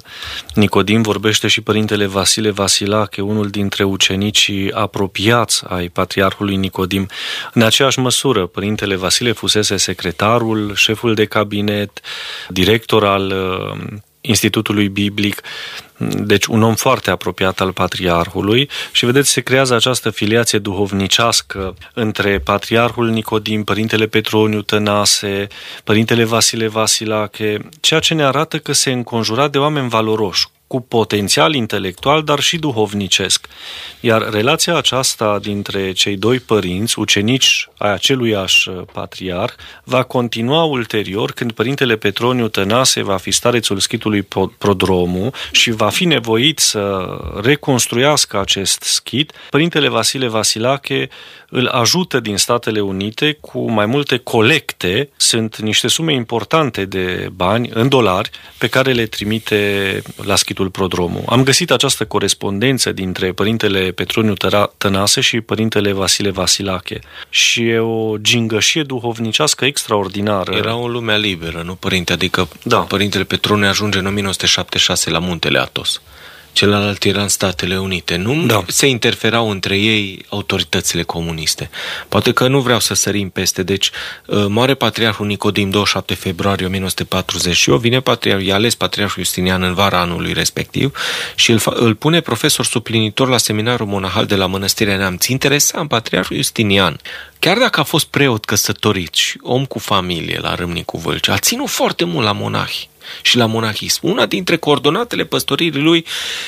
Nicodim vorbește și părintele Vasile Vasilache, unul dintre ucenicii apropiați ai patriarhului Nicodim. În aceeași măsură, părintele Vasile fusese secretarul, șeful de cabinet, director al Institutului Biblic, deci un om foarte apropiat al patriarhului și vedeți, se creează această filiație duhovnicească între patriarhul Nicodim, părintele Petroniu Tănase, părintele Vasile Vasilache, ceea ce ne arată că se înconjura de oameni valoroși, cu potențial intelectual, dar și duhovnicesc. Iar relația aceasta dintre cei doi părinți, ucenici ai aceluiași patriarh, va continua ulterior când părintele Petroniu Tănase va fi starețul schitului Prodromu și va fi nevoit să reconstruiască acest schit. Părintele Vasile Vasilache îl ajută din Statele Unite cu mai multe colecte, sunt niște sume importante de bani în dolari pe care le trimite la schitul Prodromu. Am găsit această corespondență dintre părintele Petroniu Tănase și părintele Vasile Vasilache și e o gingășie duhovnicească extraordinară. Era o lumea liberă, nu, părinte? Adică da. Părintele Petroniu ajunge în o mie nouă sute șaptezeci și șase la Muntele Athos. Celălalt era în Statele Unite. Nu da. se interferau între ei autoritățile comuniste. Poate că nu vreau să sărim peste. Deci, moare patriarhul Nicodim douăzeci și șapte februarie o mie nouă sute patruzeci și opt, vine patriarhul, e ales patriarhul Justinian în vara anului respectiv și îl, îl pune profesor suplinitor la seminarul monahal de la Mănăstirea Neamț. Interesant, patriarhul Justinian, chiar dacă a fost preot căsătorit și om cu familie la Râmnicu Vâlcea, a ținut foarte mult la monahi și la monahism. Una dintre coordonatele păstoririi lui,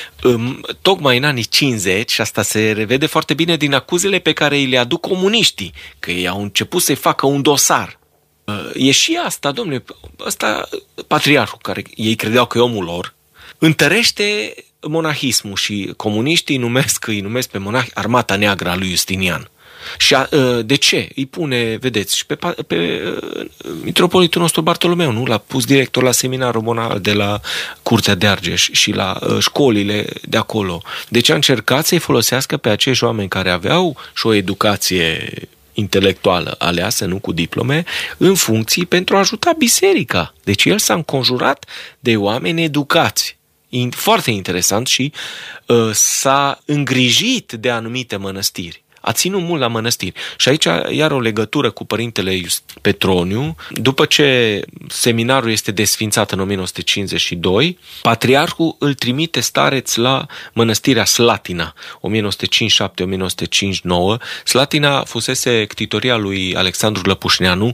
tocmai în anii cincizeci, și asta se revede foarte bine din acuzele pe care îi le aduc comuniștii, că ei au început să-i facă un dosar. E și asta, domnule, ăsta, patriarhul, care ei credeau că e omul lor, întărește monahismul și comuniștii îi numesc, îi numesc pe monahi Armata Neagră a lui Justinian. Și a, de ce? Îi pune, vedeți, și pe, pe mitropolitul nostru Bartolomeu, nu? L-a pus director la seminarul monahal de la Curtea de Argeș și la uh, școlile de acolo. Deci a încercat să-i folosească pe acești oameni care aveau și o educație intelectuală aleasă, nu cu diplome, în funcții pentru a ajuta biserica. Deci el s-a înconjurat de oameni educați. Foarte interesant și uh, s-a îngrijit de anumite mănăstiri. A ținut mult la mănăstiri. Și aici iar o legătură cu părintele Petroniu. După ce seminarul este desfințat în o mie nouă sute cincizeci și doi, patriarhul îl trimite stareț la mănăstirea Slatina, o mie nouă sute cincizeci și șapte - o mie nouă sute cincizeci și nouă. Slatina fusese ctitoria lui Alexandru Lăpușneanu,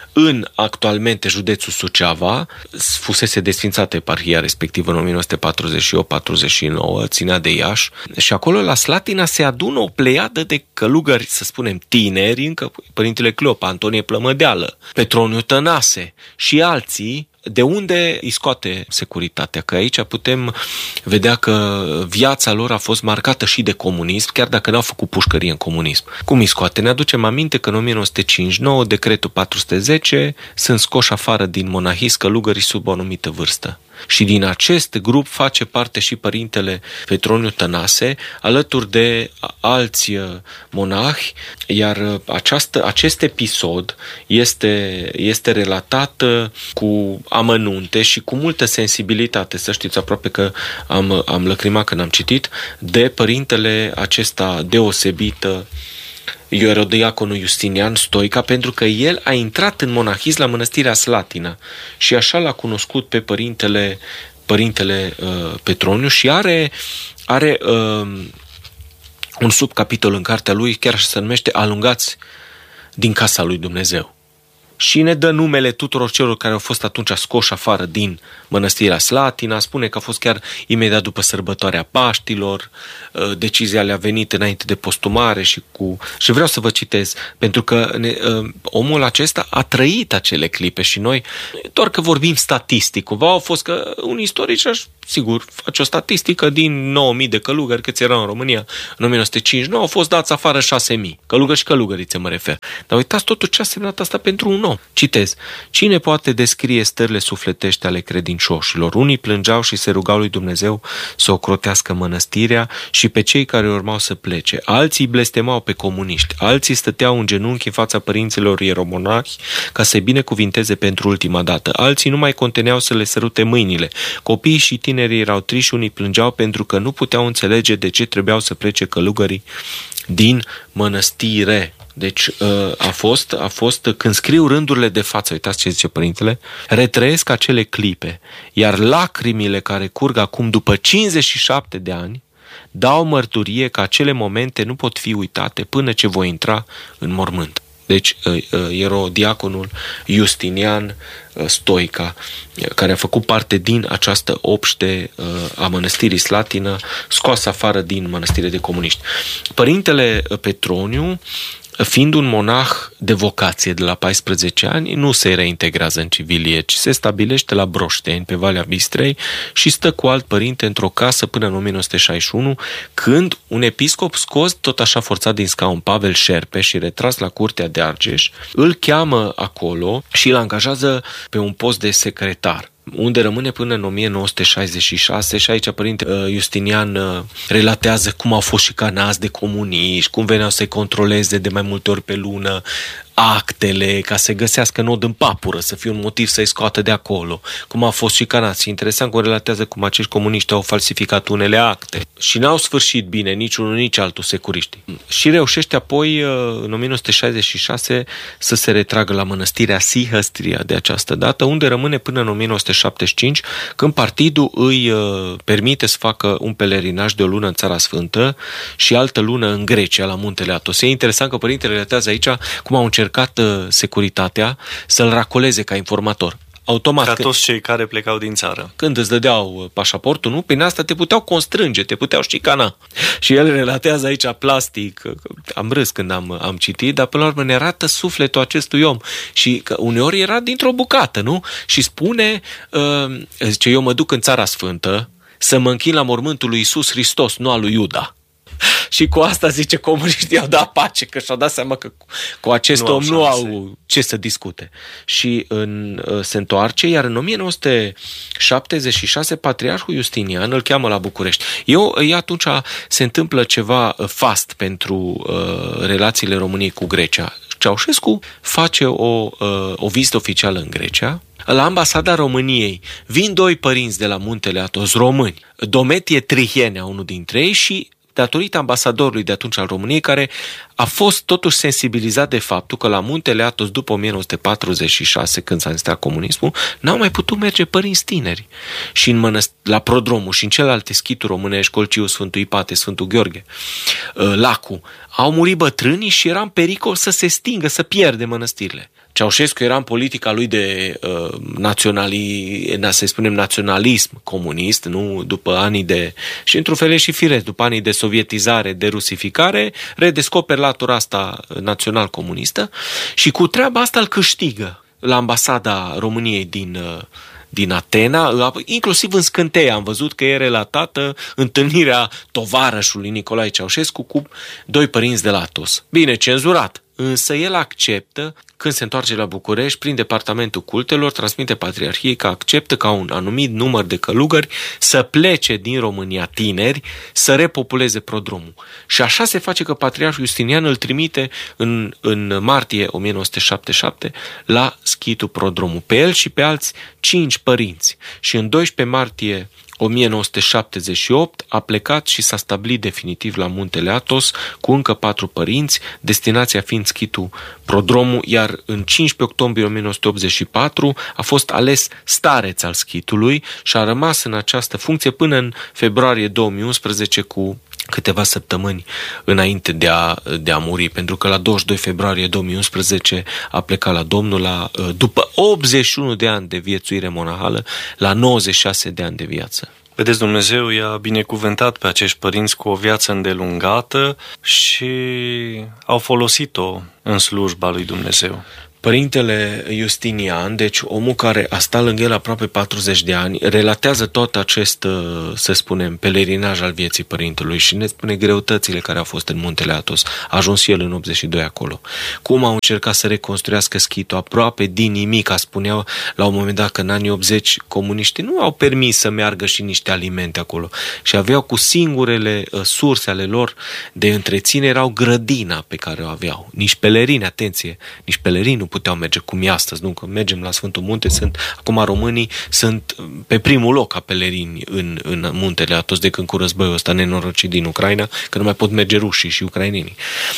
în actualmente județul Suceava, fusese desfințată eparhia respectivă în o mie nouă sute patruzeci și opt patruzeci și nouă, ținea de Iași, și acolo la Slatina se adună o pleiadă de călugări, să spunem tineri, încă Părintele Cleopa, Antonie Plămădeală, Petroniu Tănase și alții. De unde îi scoate securitatea? Că aici putem vedea că viața lor a fost marcată și de comunism, chiar dacă n-au făcut pușcărie în comunism. Cum îi scoate? Ne aducem aminte că în o mie nouă sute cincizeci și nouă, decretul patru sute zece, sunt scoși afară din monahism călugării sub o anumită vârstă. Și din acest grup face parte și Părintele Petroniu Tănase, alături de alți monahi, iar această, acest episod este, este relatat cu amănunte și cu multă sensibilitate, să știți, aproape că am, am lăcrimat când am citit, de Părintele acesta deosebit, ierodiaconul Justinian Stoica, pentru că el a intrat în monahism la mănăstirea Slatina și așa l-a cunoscut pe părintele, părintele uh, Petroniu și are, are uh, un subcapitol în cartea lui, chiar se numește Alungați din casa lui Dumnezeu. Și ne dă numele tuturor celor care au fost atunci scoși afară din mănăstirea Slatina, spune că a fost chiar imediat după sărbătoarea Paștilor, decizia le-a venit înainte de postumare și cu... Și vreau să vă citez, pentru că ne, omul acesta a trăit acele clipe și noi, doar că vorbim statistic, cumva au fost că un istoric, sigur, face o statistică din nouă mii de călugări câți erau în România în o mie nouă sute cincizeci și nouă, au fost dați afară șase mii. Călugări și călugărițe mă refer. Dar uitați totul ce a semnat asta pentru un om. Citez. Cine poate descrie stările sufletești ale credincioșilor? Unii plângeau și se rugau lui Dumnezeu să ocrotească mănăstirea și pe cei care urmau să plece. Alții blestemau pe comuniști. Alții stăteau în genunchi în fața părinților ieromonahi ca să-i binecuvinteze pentru ultima dată. Alții nu mai conteneau să le sărute mâinile. Copiii și tinerii erau triși, unii plângeau pentru că nu puteau înțelege de ce trebuiau să plece călugării din mănăstire. Deci a fost, a fost, când scriu rândurile de față, uitați ce zice părintele, retrăiesc acele clipe, iar lacrimile care curg acum după cincizeci și șapte de ani dau mărturie că acele momente nu pot fi uitate până ce voi intra în mormânt. Deci ierodiaconul Justinian Stoica, care a făcut parte din această obște a mănăstirii Slatină, scoasă afară din mănăstire de comuniști. Părintele Petroniu, fiind un monah de vocație de la paisprezece ani, nu se reintegrează în civilie, ci se stabilește la Broșteni, pe Valea Bistrei, și stă cu alt părinte într-o casă până în o mie nouă sute șaizeci și unu, când un episcop scos, tot așa forțat din scaun, Pavel Șerpe, și retras la curtea de Argeș, îl cheamă acolo și îl angajează pe un post de secretar, unde rămâne până în o mie nouă sute șaizeci și șase. Și aici părinte Justinian relatează cum au fost șicanați de comuniști, cum veneau să-i controleze de mai multe ori pe lună actele, ca să găsească nod în papură, să fie un motiv să-i scoată de acolo, cum a fost șicanați. Și interesant cum relatează cum acești comuniști au falsificat unele acte și n-au sfârșit bine nici unul, nici altul securiști. Și reușește apoi în o mie nouă sute șaizeci și șase să se retragă la mănăstirea Sihăstria de această dată, unde rămâne până în o mie nouă sute șaptezeci și cinci, când partidul îi permite să facă un pelerinaj de o lună în Țara Sfântă și altă lună în Grecia, la Muntele Atos. E interesant că părintele relatează aici cum au încercat securitatea să-l racoleze ca informator. Automat, ca toți cei care plecau din țară. Când îți dădeau pașaportul, nu? Prin asta te puteau constrânge, te puteau șicana. Și el relatează aici plastic, am râs când am, am citit, dar până la urmă ne arată sufletul acestui om. Și că uneori era dintr-o bucată, nu? Și spune, uh, zice, eu mă duc în Țara Sfântă să mă închin la mormântul lui Iisus Hristos, nu al lui Iuda. Și cu asta, zice, comuniștii au dat pace, că și-au dat seama că cu acest nu om nu au ce să discute. Și în, se întoarce, iar în o mie nouă sute șaptezeci și șase Patriarhul Justinian îl cheamă la București. Eu, atunci se întâmplă ceva fast pentru uh, relațiile României cu Grecia. Ceaușescu face o, uh, o vizită oficială în Grecia. La ambasada României vin doi părinți de la Muntele Atos, români, Dometie Trihienea, unul dintre ei, și datorită ambasadorului de atunci al României, care a fost totuși sensibilizat de faptul că la Muntele Atos, după o mie nouă sute patruzeci și șase, când s-a instalat comunismul, n-au mai putut merge părinți tineri. Și în mănăst- la Prodromul și în celelalte schituri românești, Colciu, Sfântul Ipate, Sfântul Gheorghe, Lacu, au murit bătrânii și era în pericol să se stingă, să pierde mănăstirile. Ceaușescu era în politica lui de uh, naționali, să spunem naționalism comunist, nu după anii de, și într-un fel și firesc, după anii de sovietizare, de rusificare, redescoperi latura asta național-comunistă și cu treaba asta îl câștigă la ambasada României din, uh, din Atena, inclusiv în scânteie am văzut că e relatată întâlnirea tovarășului Nicolae Ceaușescu cu doi părinți de la Atos. Bine, cenzurat, însă el acceptă, când se întoarce la București, prin Departamentul Cultelor, transmite Patriarhiei că acceptă ca un anumit număr de călugări să plece din România tineri, să repopuleze prodromul. Și așa se face că Patriarhul Justinian îl trimite în, în martie o mie nouă sute șaptezeci și șapte la schitul prodromul. Pe el și pe alți cinci părinți. Și în doisprezece martie o mie nouă sute șaptezeci și opt a plecat și s-a stabilit definitiv la Muntele Athos cu încă patru părinți, destinația fiind schitul prodromul, iar în cincisprezece octombrie o mie nouă sute optzeci și patru a fost ales stareț al schitului și a rămas în această funcție până în februarie două mii unsprezece, cu câteva săptămâni înainte de a, de a muri, pentru că la douăzeci și doi februarie două mii unsprezece a plecat la Domnul la, după optzeci și unu de ani de viețuire monahală, la nouăzeci și șase de ani de viață. Vedeți, Dumnezeu i-a binecuvântat pe acești părinți cu o viață îndelungată și au folosit-o în slujba lui Dumnezeu. Părintele Justinian, deci omul care a stat lângă el aproape patruzeci de ani, relatează tot acest, să spunem, pelerinaj al vieții părintelui și ne spune greutățile care au fost în Muntele Athos. A ajuns el în optzeci și doi acolo. Cum au încercat să reconstruiască schitul aproape din nimic, a spuneau la un moment dat că în anii optzeci comuniștii nu au permis să meargă și niște alimente acolo și aveau cu singurele surse ale lor de întreținere erau grădina pe care o aveau. Nici pelerini, atenție, nici pelerini nu puteau merge cum e astăzi, nu? Că mergem la Sfântul Munte, sunt, acum românii sunt pe primul loc ca pelerini în, în Muntele Athos de când cu războiul ăsta nenorocit din Ucraina, că nu mai pot merge rușii și ucrainenii.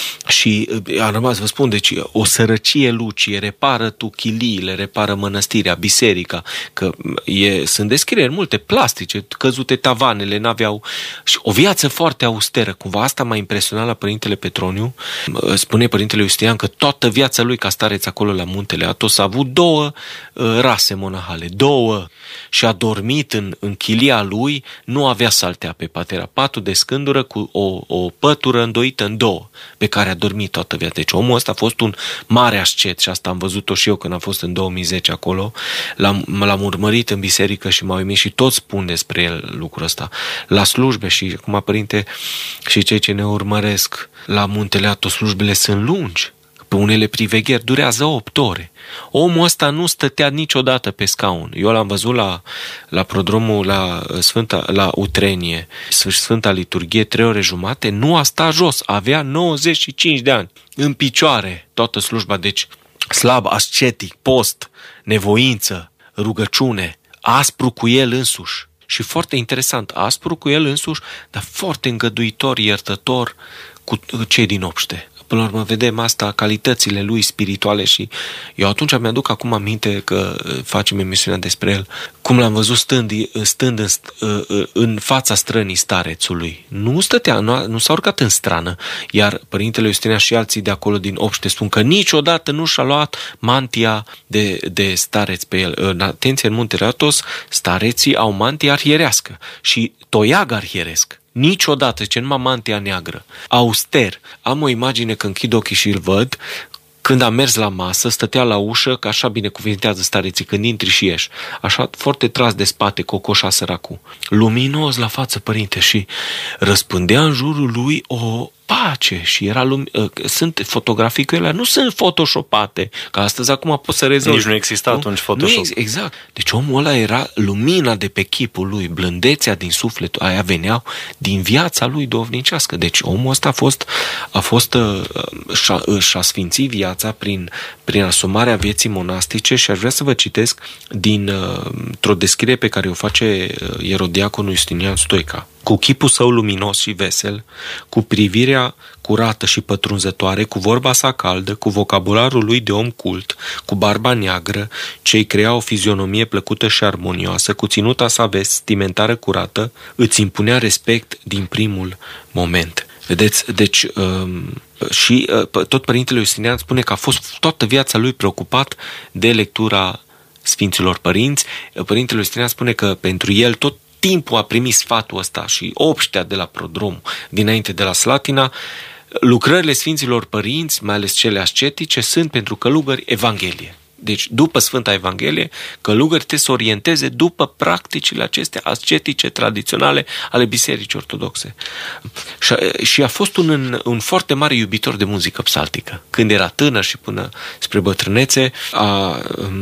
Și a rămas, vă spun, deci o sărăcie lucie, repară tu chiliile, repară mănăstirea, biserica, că e, sunt descrieri multe plastice, căzute tavanele, n-aveau, și o viață foarte austeră. Cumva asta m-a impresionat la Părintele Petroniu. Spune Părintele Justinian că toată viața lui ca stareț acolo la Muntele Athos a avut două uh, rase monahale, două, și a dormit în, în chilia lui, nu avea saltea pe pat, era patul de scândură cu o, o pătură îndoită în două, pe care a dormit toată viața. Deci omul ăsta a fost un mare ascet și asta am văzut-o și eu când am fost în două mii zece acolo, l-am, l-am urmărit în biserică și m-au uimit și toți spun despre el lucrul ăsta. La slujbe și, acum Părinte, și cei ce ne urmăresc la Muntele Athos, slujbele sunt lungi. Pe unele privegheri durează opt ore. Omul ăsta nu stătea niciodată pe scaun. Eu l-am văzut la, la prodromul la, Sfânta, la Utrenie, Sfânta Liturghie, trei ore jumate, nu a stat jos, avea nouăzeci și cinci de ani, în picioare, toată slujba, deci slab, ascetic, post, nevoință, rugăciune, aspru cu el însuși. Și foarte interesant, aspru cu el însuși, dar foarte îngăduitor, iertător cu cei din obște. Până la urmă vedem asta, calitățile lui spirituale și eu atunci mi-aduc acum aminte că facem emisiunea despre el, cum l-am văzut stând, stând în, în fața strănii starețului. Nu stătea, nu, nu s-a urcat în strană, iar Părintele Justinian și alții de acolo din obște spun că niciodată nu și-a luat mantia de, de stareț pe el. În atenție, în Muntele Athos, stareții au mantie arhierească și toiag arhieresc. Niciodată, ce numai mantia neagră, auster. Am o imagine că închid ochii și îl văd, când am mers la masă, stătea la ușă, că așa binecuvintează stareții, când intri și ieși. Așa, foarte tras de spate, cocoșa săracul. Luminos la față, Părinte, și răspândea în jurul lui o pace și era lum- sunt fotografii cu ele, nu sunt photoshopate, că astăzi acum poți să rezolvi. Nici nu exista nu? atunci Photoshop. Nu, exact. Deci omul ăla era lumina de pe chipul lui, blândețea din sufletul, aia veneau din viața lui duhovnicească. Deci omul ăsta a fost, a fost și-a, și-a sfințit viața prin, prin asumarea vieții monastice și aș vrea să vă citesc din o descriere pe care o face ierodiaconul Justinian Stoica. Cu chipul său luminos și vesel, cu privirea curată și pătrunzătoare, cu vorba sa caldă, cu vocabularul lui de om cult, cu barba neagră, ce-i crea o fizionomie plăcută și armonioasă, cu ținuta sa vestimentară curată, îți impunea respect din primul moment. Vedeți? Deci, Și tot Părintele Justinian spune că a fost toată viața lui preocupat de lectura Sfinților Părinți. Părintele Justinian spune că pentru el tot timpul a primit sfatul ăsta și obștea de la Prodrom, dinainte de la Slatina. Lucrările Sfinților Părinți, mai ales cele ascetice, sunt pentru călugări Evanghelie. Deci, după Sfânta Evanghelie, călugări trebuie să orienteze după practicile acestea ascetice, tradiționale ale Bisericii Ortodoxe. Și, și a fost un, un foarte mare iubitor de muzică psaltică. Când era tânăr și până spre bătrânețe, a...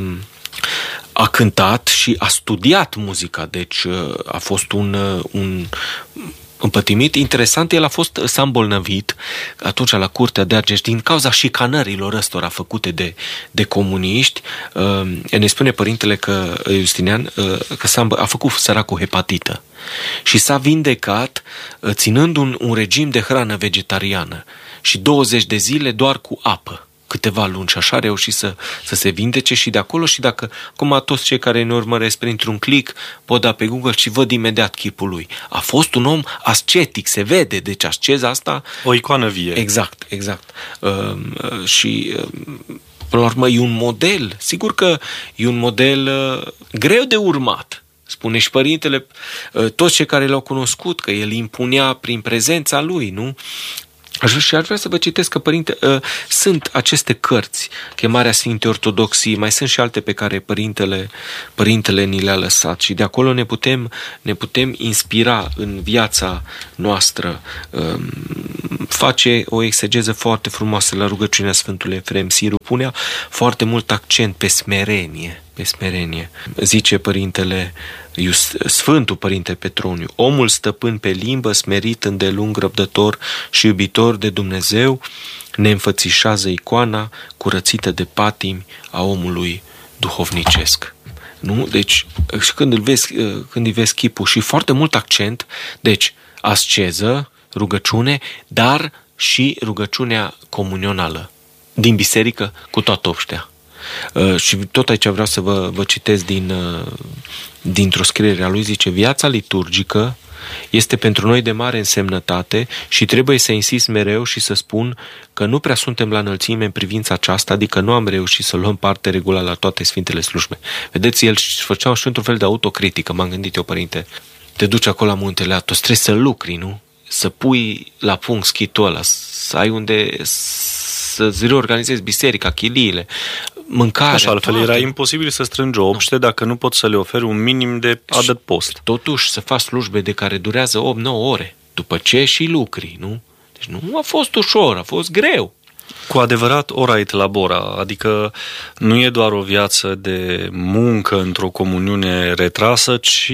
a cântat și a studiat muzica, deci a fost un, un împătimit. Interesant, el a fost s-a îmbolnăvit atunci la curtea de Argeș din cauza șicanărilor ăstora făcute de, de comuniști. Ne spune părintele că Justinian că s-a, a făcut săracul hepatită și s-a vindecat ținând un, un regim de hrană vegetariană și douăzeci de zile doar cu apă. Câteva luni și așa a reușit să, să se vindece și de acolo. Și dacă acum toți cei care ne urmăresc printr-un click pot da pe Google și văd imediat chipul lui. A fost un om ascetic, se vede, deci asceza asta... O icoană vie. Exact, exact. Uh, uh, și uh, până la urmă e un model, sigur că e un model uh, greu de urmat. Spune și părintele, uh, toți cei care l-au cunoscut, că el impunea prin prezența lui, nu? Și ar vrea să vă citesc că, părinte, uh, sunt aceste cărți, Chemarea Sfintei Ortodoxii, mai sunt și alte pe care părintele, părintele ni le-a lăsat și de acolo ne putem, ne putem inspira în viața noastră. Uh, face o exegeză foarte frumoasă la rugăciunea Sfântului Efrem Siru, punea foarte mult accent pe smerenie, pe smerenie. Zice părintele Sfântul Părinte Petroniu: omul stăpân pe limbă, smerit, îndelung, răbdător și iubitor de Dumnezeu, ne înfățișează icoana curățită de patimi a omului duhovnicesc. Nu? Deci, și când îl vezi, când îi vezi chipul, și foarte mult accent, deci, asceză, rugăciune, dar și rugăciunea comunională din biserică cu toată obștea. Uh, și tot aici vreau să vă, vă citesc din, uh, dintr-o scriere a lui, zice: viața liturgică este pentru noi de mare însemnătate și trebuie să insist mereu și să spun că nu prea suntem la înălțime în privința aceasta, adică nu am reușit să luăm parte regulat la toate Sfintele Slujbe. Vedeți, el făcea și într-un fel de autocritică. M-am gândit eu, părinte, te duci acolo la Muntele Athos, trebuie să lucri, nu? Să pui la punct schitul ăla, să ai unde să-ți reorganizezi biserica, chiliile, mâncarea. Așa, altfel toate. Era imposibil să strângi o obște dacă nu poți să le oferi un minim de adăpost. Totuși să faci slujbe de care durează opt nouă ore, după ce și lucri, nu? Deci nu a fost ușor, a fost greu. Cu adevărat, ora et labora, adică nu e doar o viață de muncă într-o comuniune retrasă, ci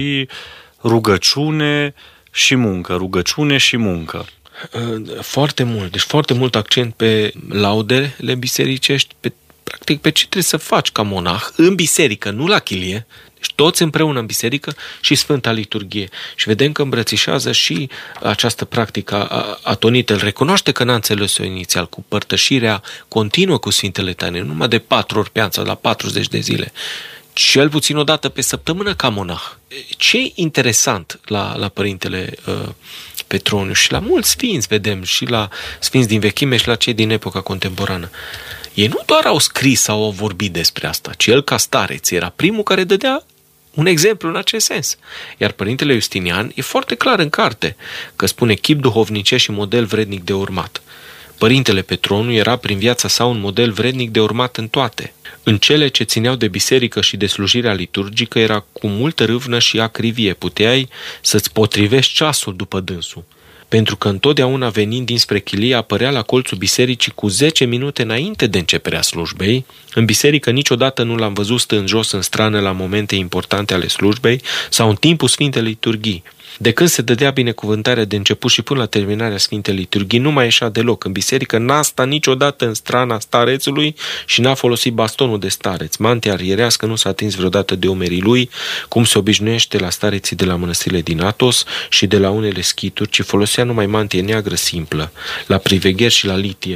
rugăciune și muncă, rugăciune și muncă. Foarte mult, deci foarte mult accent pe laudele bisericești, pe, practic pe ce trebuie să faci ca monah în biserică, nu la chilie, deci toți împreună în biserică și Sfânta Liturghie. Și vedem că îmbrățișează și această practică atonită. Îl recunoaște că n-a înțeles-o inițial, cu părtășirea continuă cu Sfintele Taine, numai de patru ori pe an sau la patruzeci de zile. Cel puțin o dată pe săptămână ca monah. Ce e interesant la, la Părintele uh, Petroniu și la mulți sfinți, vedem, și la sfinți din vechime și la cei din epoca contemporană. Ei nu doar au scris sau au vorbit despre asta, ci el ca stareț era primul care dădea un exemplu în acest sens. Iar Părintele Justinian e foarte clar în carte că spune chip duhovnicesc și model vrednic de urmat. Părintele Petroniu era prin viața sa un model vrednic de urmat în toate. În cele ce țineau de biserică și de slujirea liturgică era cu multă râvnă și acrivie. Puteai să-ți potrivești ceasul după dânsul, pentru că întotdeauna venind dinspre chilie apărea la colțul bisericii cu zece minute înainte de începerea slujbei. În biserică niciodată nu l-am văzut stând jos în strană la momente importante ale slujbei sau în timpul Sfintei Liturghii. De când se dădea binecuvântarea de început și până la terminarea Sfintei Liturghii, nu mai ieșea deloc în biserică, n-a stat niciodată în strana starețului și n-a folosit bastonul de stareț. Mantia arierească nu s-a atins vreodată de umerii lui, cum se obișnuiește la stareții de la mănăstirile din Athos și de la unele schituri, ci folosea numai mantie neagră simplă, la privegheri și la litie, când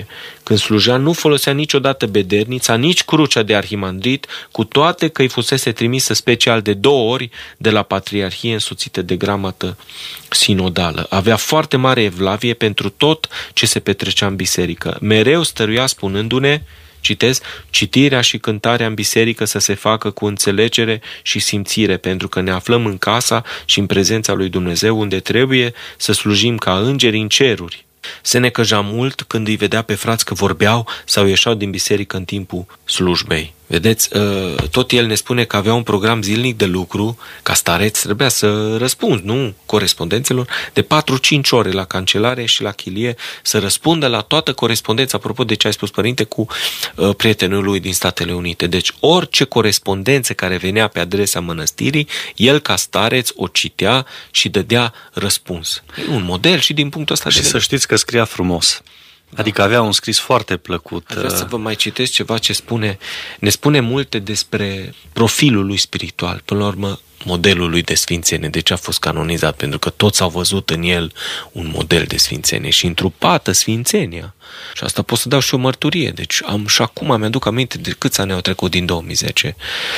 când slujea, nu folosea niciodată bedernița, nici crucea de arhimandrit, cu toate că îi fusese trimisă special de două ori de la Patriarhie însoțită de gramată sinodală. Avea foarte mare evlavie pentru tot ce se petrecea în biserică. Mereu stăruia spunându-ne, citez, citirea și cântarea în biserică să se facă cu înțelegere și simțire, pentru că ne aflăm în casa și în prezența lui Dumnezeu, unde trebuie să slujim ca îngeri în ceruri. Se necăja mult când îi vedea pe frați că vorbeau sau ieșeau din biserică în timpul slujbei. Vedeți, tot el ne spune că avea un program zilnic de lucru, ca stareț trebuia să răspunzi, nu, corespondențelor, de patru-cinci ore la cancelare și la chilie, să răspundă la toată corespondența, apropo de ce ai spus, părinte, cu prietenul lui din Statele Unite. Deci orice corespondență care venea pe adresa mănăstirii, el ca stareț o citea și dădea răspuns. E un model și din punctul ăsta de vedere. Și să știți că scria frumos. Adică avea un scris foarte plăcut. Vreau să vă mai citesc ceva ce spune. Ne spune multe despre profilul lui spiritual. Până la urmă, modelul lui de sfințenie. De ce a fost canonizat? Pentru că toți au văzut în el un model de sfințenie și întrupată sfințenia. Și asta pot să dau și o mărturie. Deci am, și acum mi-aduc aminte de câți ani au trecut din două mii zece.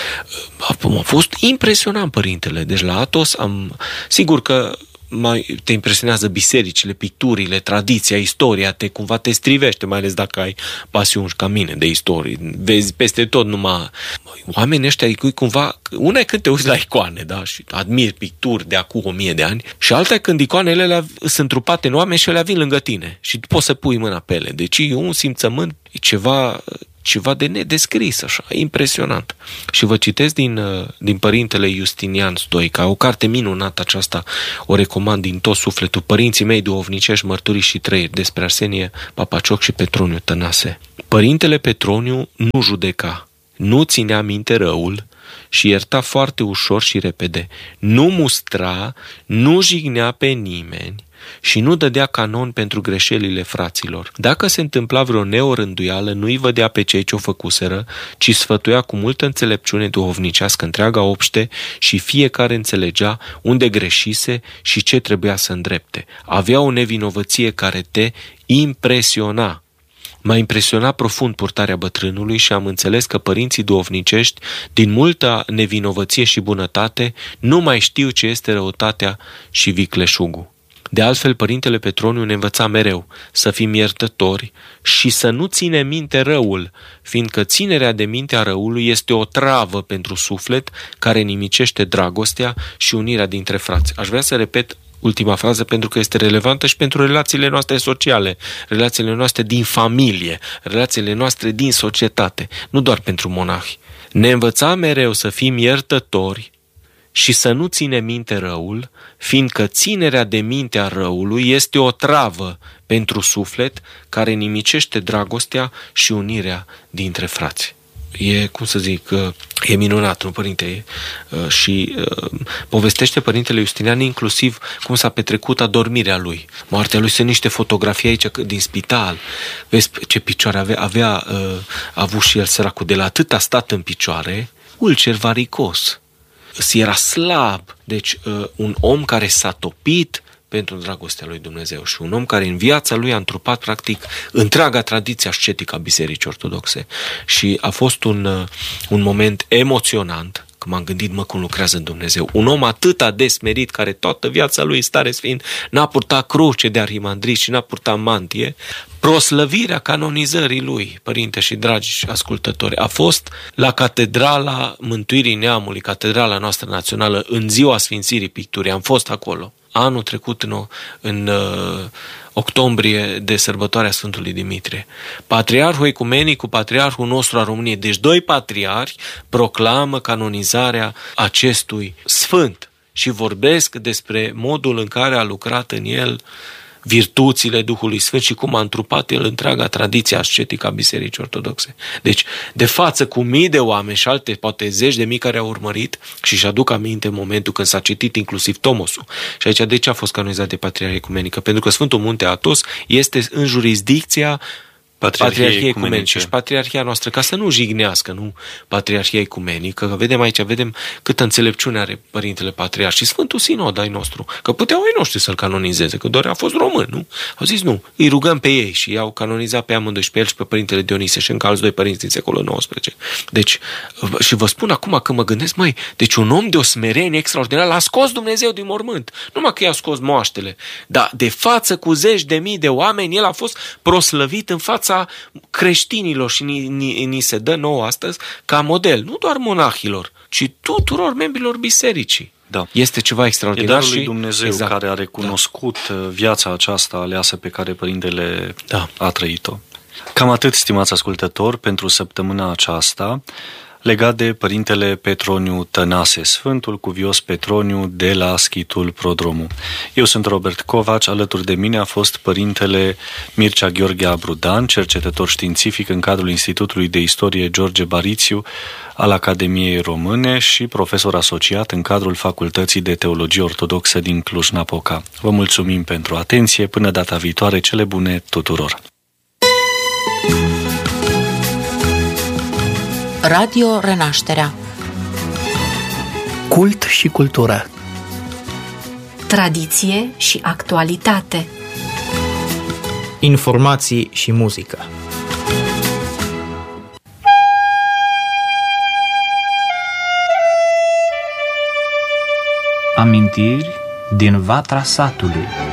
A, a fost impresionant părintele. Deci la Athos am... Sigur că mai te impresionează bisericile, picturile, tradiția, istoria, te cumva te strivește, mai ales dacă ai pasiuni ca mine de istorie. Vezi peste tot numai oamenii ăștia, cumva, una e când te uiți la icoane, da, și admiri picturi de acum o mie de ani, și alta e când icoanele alea sunt trupate în oameni și ele vin lângă tine și tu poți să pui mâna pe ele. Deci e un simțământ, e ceva... ceva de nedescris, așa, impresionant. Și vă citesc din, din Părintele Justinian Stoica, o carte minunată aceasta, o recomand din tot sufletul, Părinții mei duhovnicești, mărturii și trăiri, despre Arsenie Papacioc și Petroniu Tănase. Părintele Petroniu nu judeca, nu ținea minte răul și ierta foarte ușor și repede. Nu mustra, nu jignea pe nimeni și nu dădea canon pentru greșelile fraților. Dacă se întâmpla vreo neorânduială, nu-i vădea pe cei ce o făcuseră, ci sfătuia cu multă înțelepciune duhovnicească întreaga obște și fiecare înțelegea unde greșise și ce trebuia să îndrepte. Avea o nevinovăție care te impresiona. M-a impresionat profund purtarea bătrânului și am înțeles că părinții duhovnicești, din multă nevinovăție și bunătate, nu mai știu ce este răutatea și vicleșugul. De altfel, Părintele Petroniu ne învăța mereu să fim iertători și să nu ținem minte răul, fiindcă ținerea de minte a răului este o travă pentru suflet care nimicește dragostea și unirea dintre frați. Aș vrea să repet ultima frază pentru că este relevantă și pentru relațiile noastre sociale, relațiile noastre din familie, relațiile noastre din societate, nu doar pentru monahi. Ne învăța mereu să fim iertători și să nu ținem minte răul, fiindcă ținerea de minte a răului este o travă pentru suflet care nimicește dragostea și unirea dintre frați. E, cum să zic, e minunat, nu, părinte? Și povestește Părintele Justinian inclusiv cum s-a petrecut adormirea lui. Moartea lui, sunt niște fotografii aici din spital. Vezi ce picioare avea, avea a avut și el, săracul, de la atât a stat în picioare, ulcer varicos. Era slab, deci un om care s-a topit pentru dragostea lui Dumnezeu și un om care în viața lui a întrupat practic întreaga tradiție ascetică a Bisericii Ortodoxe. Și a fost un, un moment emoționant, că m-am gândit, mă, cum lucrează în Dumnezeu. Un om atât de smerit, care toată viața lui stare sfânt, n-a purtat cruce de arhimandrit și n-a purtat mantie, proslăvirea canonizării lui, părinte și dragi ascultători, a fost la Catedrala Mântuirii Neamului, catedrala noastră națională, în ziua Sfințirii Picturii. Am fost acolo anul trecut în, în uh, octombrie de sărbătoarea Sfântului Dimitrie. Patriarhul ecumenic cu patriarhul nostru al României, deci doi patriarhi, proclamă canonizarea acestui sfânt și vorbesc despre modul în care a lucrat în el virtuțile Duhului Sfânt și cum a întrupat el întreaga tradiție ascetică a Bisericii Ortodoxe. Deci, de față cu mii de oameni și alte, poate zeci de mii care au urmărit și își aduc aminte în momentul când s-a citit inclusiv Tomosul. Și aici de ce a fost canonizat de Patriarhia Ecumenică? Pentru că Sfântul Munte Athos este în jurisdicția Patriarhia ecumenice și patriarhia noastră, ca să nu jignească, nu patriarhia ecumenică, că vedem aici, vedem câtă înțelepciune are Părintele Patriarh și Sfântul Sinod ai nostru, că puteau ai noștri să-l canonizeze, că doar a fost român, nu? Au zis nu, îi rugăm pe ei și i-au canonizat pe amândoi, și pe el și pe Părintele Dionise și încă alți doi părinți din secolul nouăsprezece. Deci, și vă spun acum că mă gândesc, măi, deci un om de o smerenie extraordinară l-a scos Dumnezeu din mormânt, numai că i-a scos moaștele, dar de față cu zeci de mii de oameni, el a fost proslăvit în fața creștinilor și ni, ni, ni se dă nouă astăzi ca model, nu doar monahilor, ci tuturor membrilor bisericii. Da. Este ceva extraordinar. E darul lui și Dumnezeu exact, care a recunoscut da. viața aceasta aleasă pe care Părintele da. a trăit-o. Cam atât, stimați ascultători, pentru săptămâna aceasta, legat de Părintele Petroniu Tănase, Sfântul Cuvios Petroniu de la Schitul Prodromu. Eu sunt Robert Covaci, alături de mine a fost Părintele Mircea Gheorghe Abrudan, cercetător științific în cadrul Institutului de Istorie George Barițiu al Academiei Române și profesor asociat în cadrul Facultății de Teologie Ortodoxă din Cluj-Napoca. Vă mulțumim pentru atenție, până data viitoare, cele bune tuturor! Radio Renașterea. Cult și cultură. Tradiție și actualitate. Informații și muzică. Amintiri din Vatra Satului.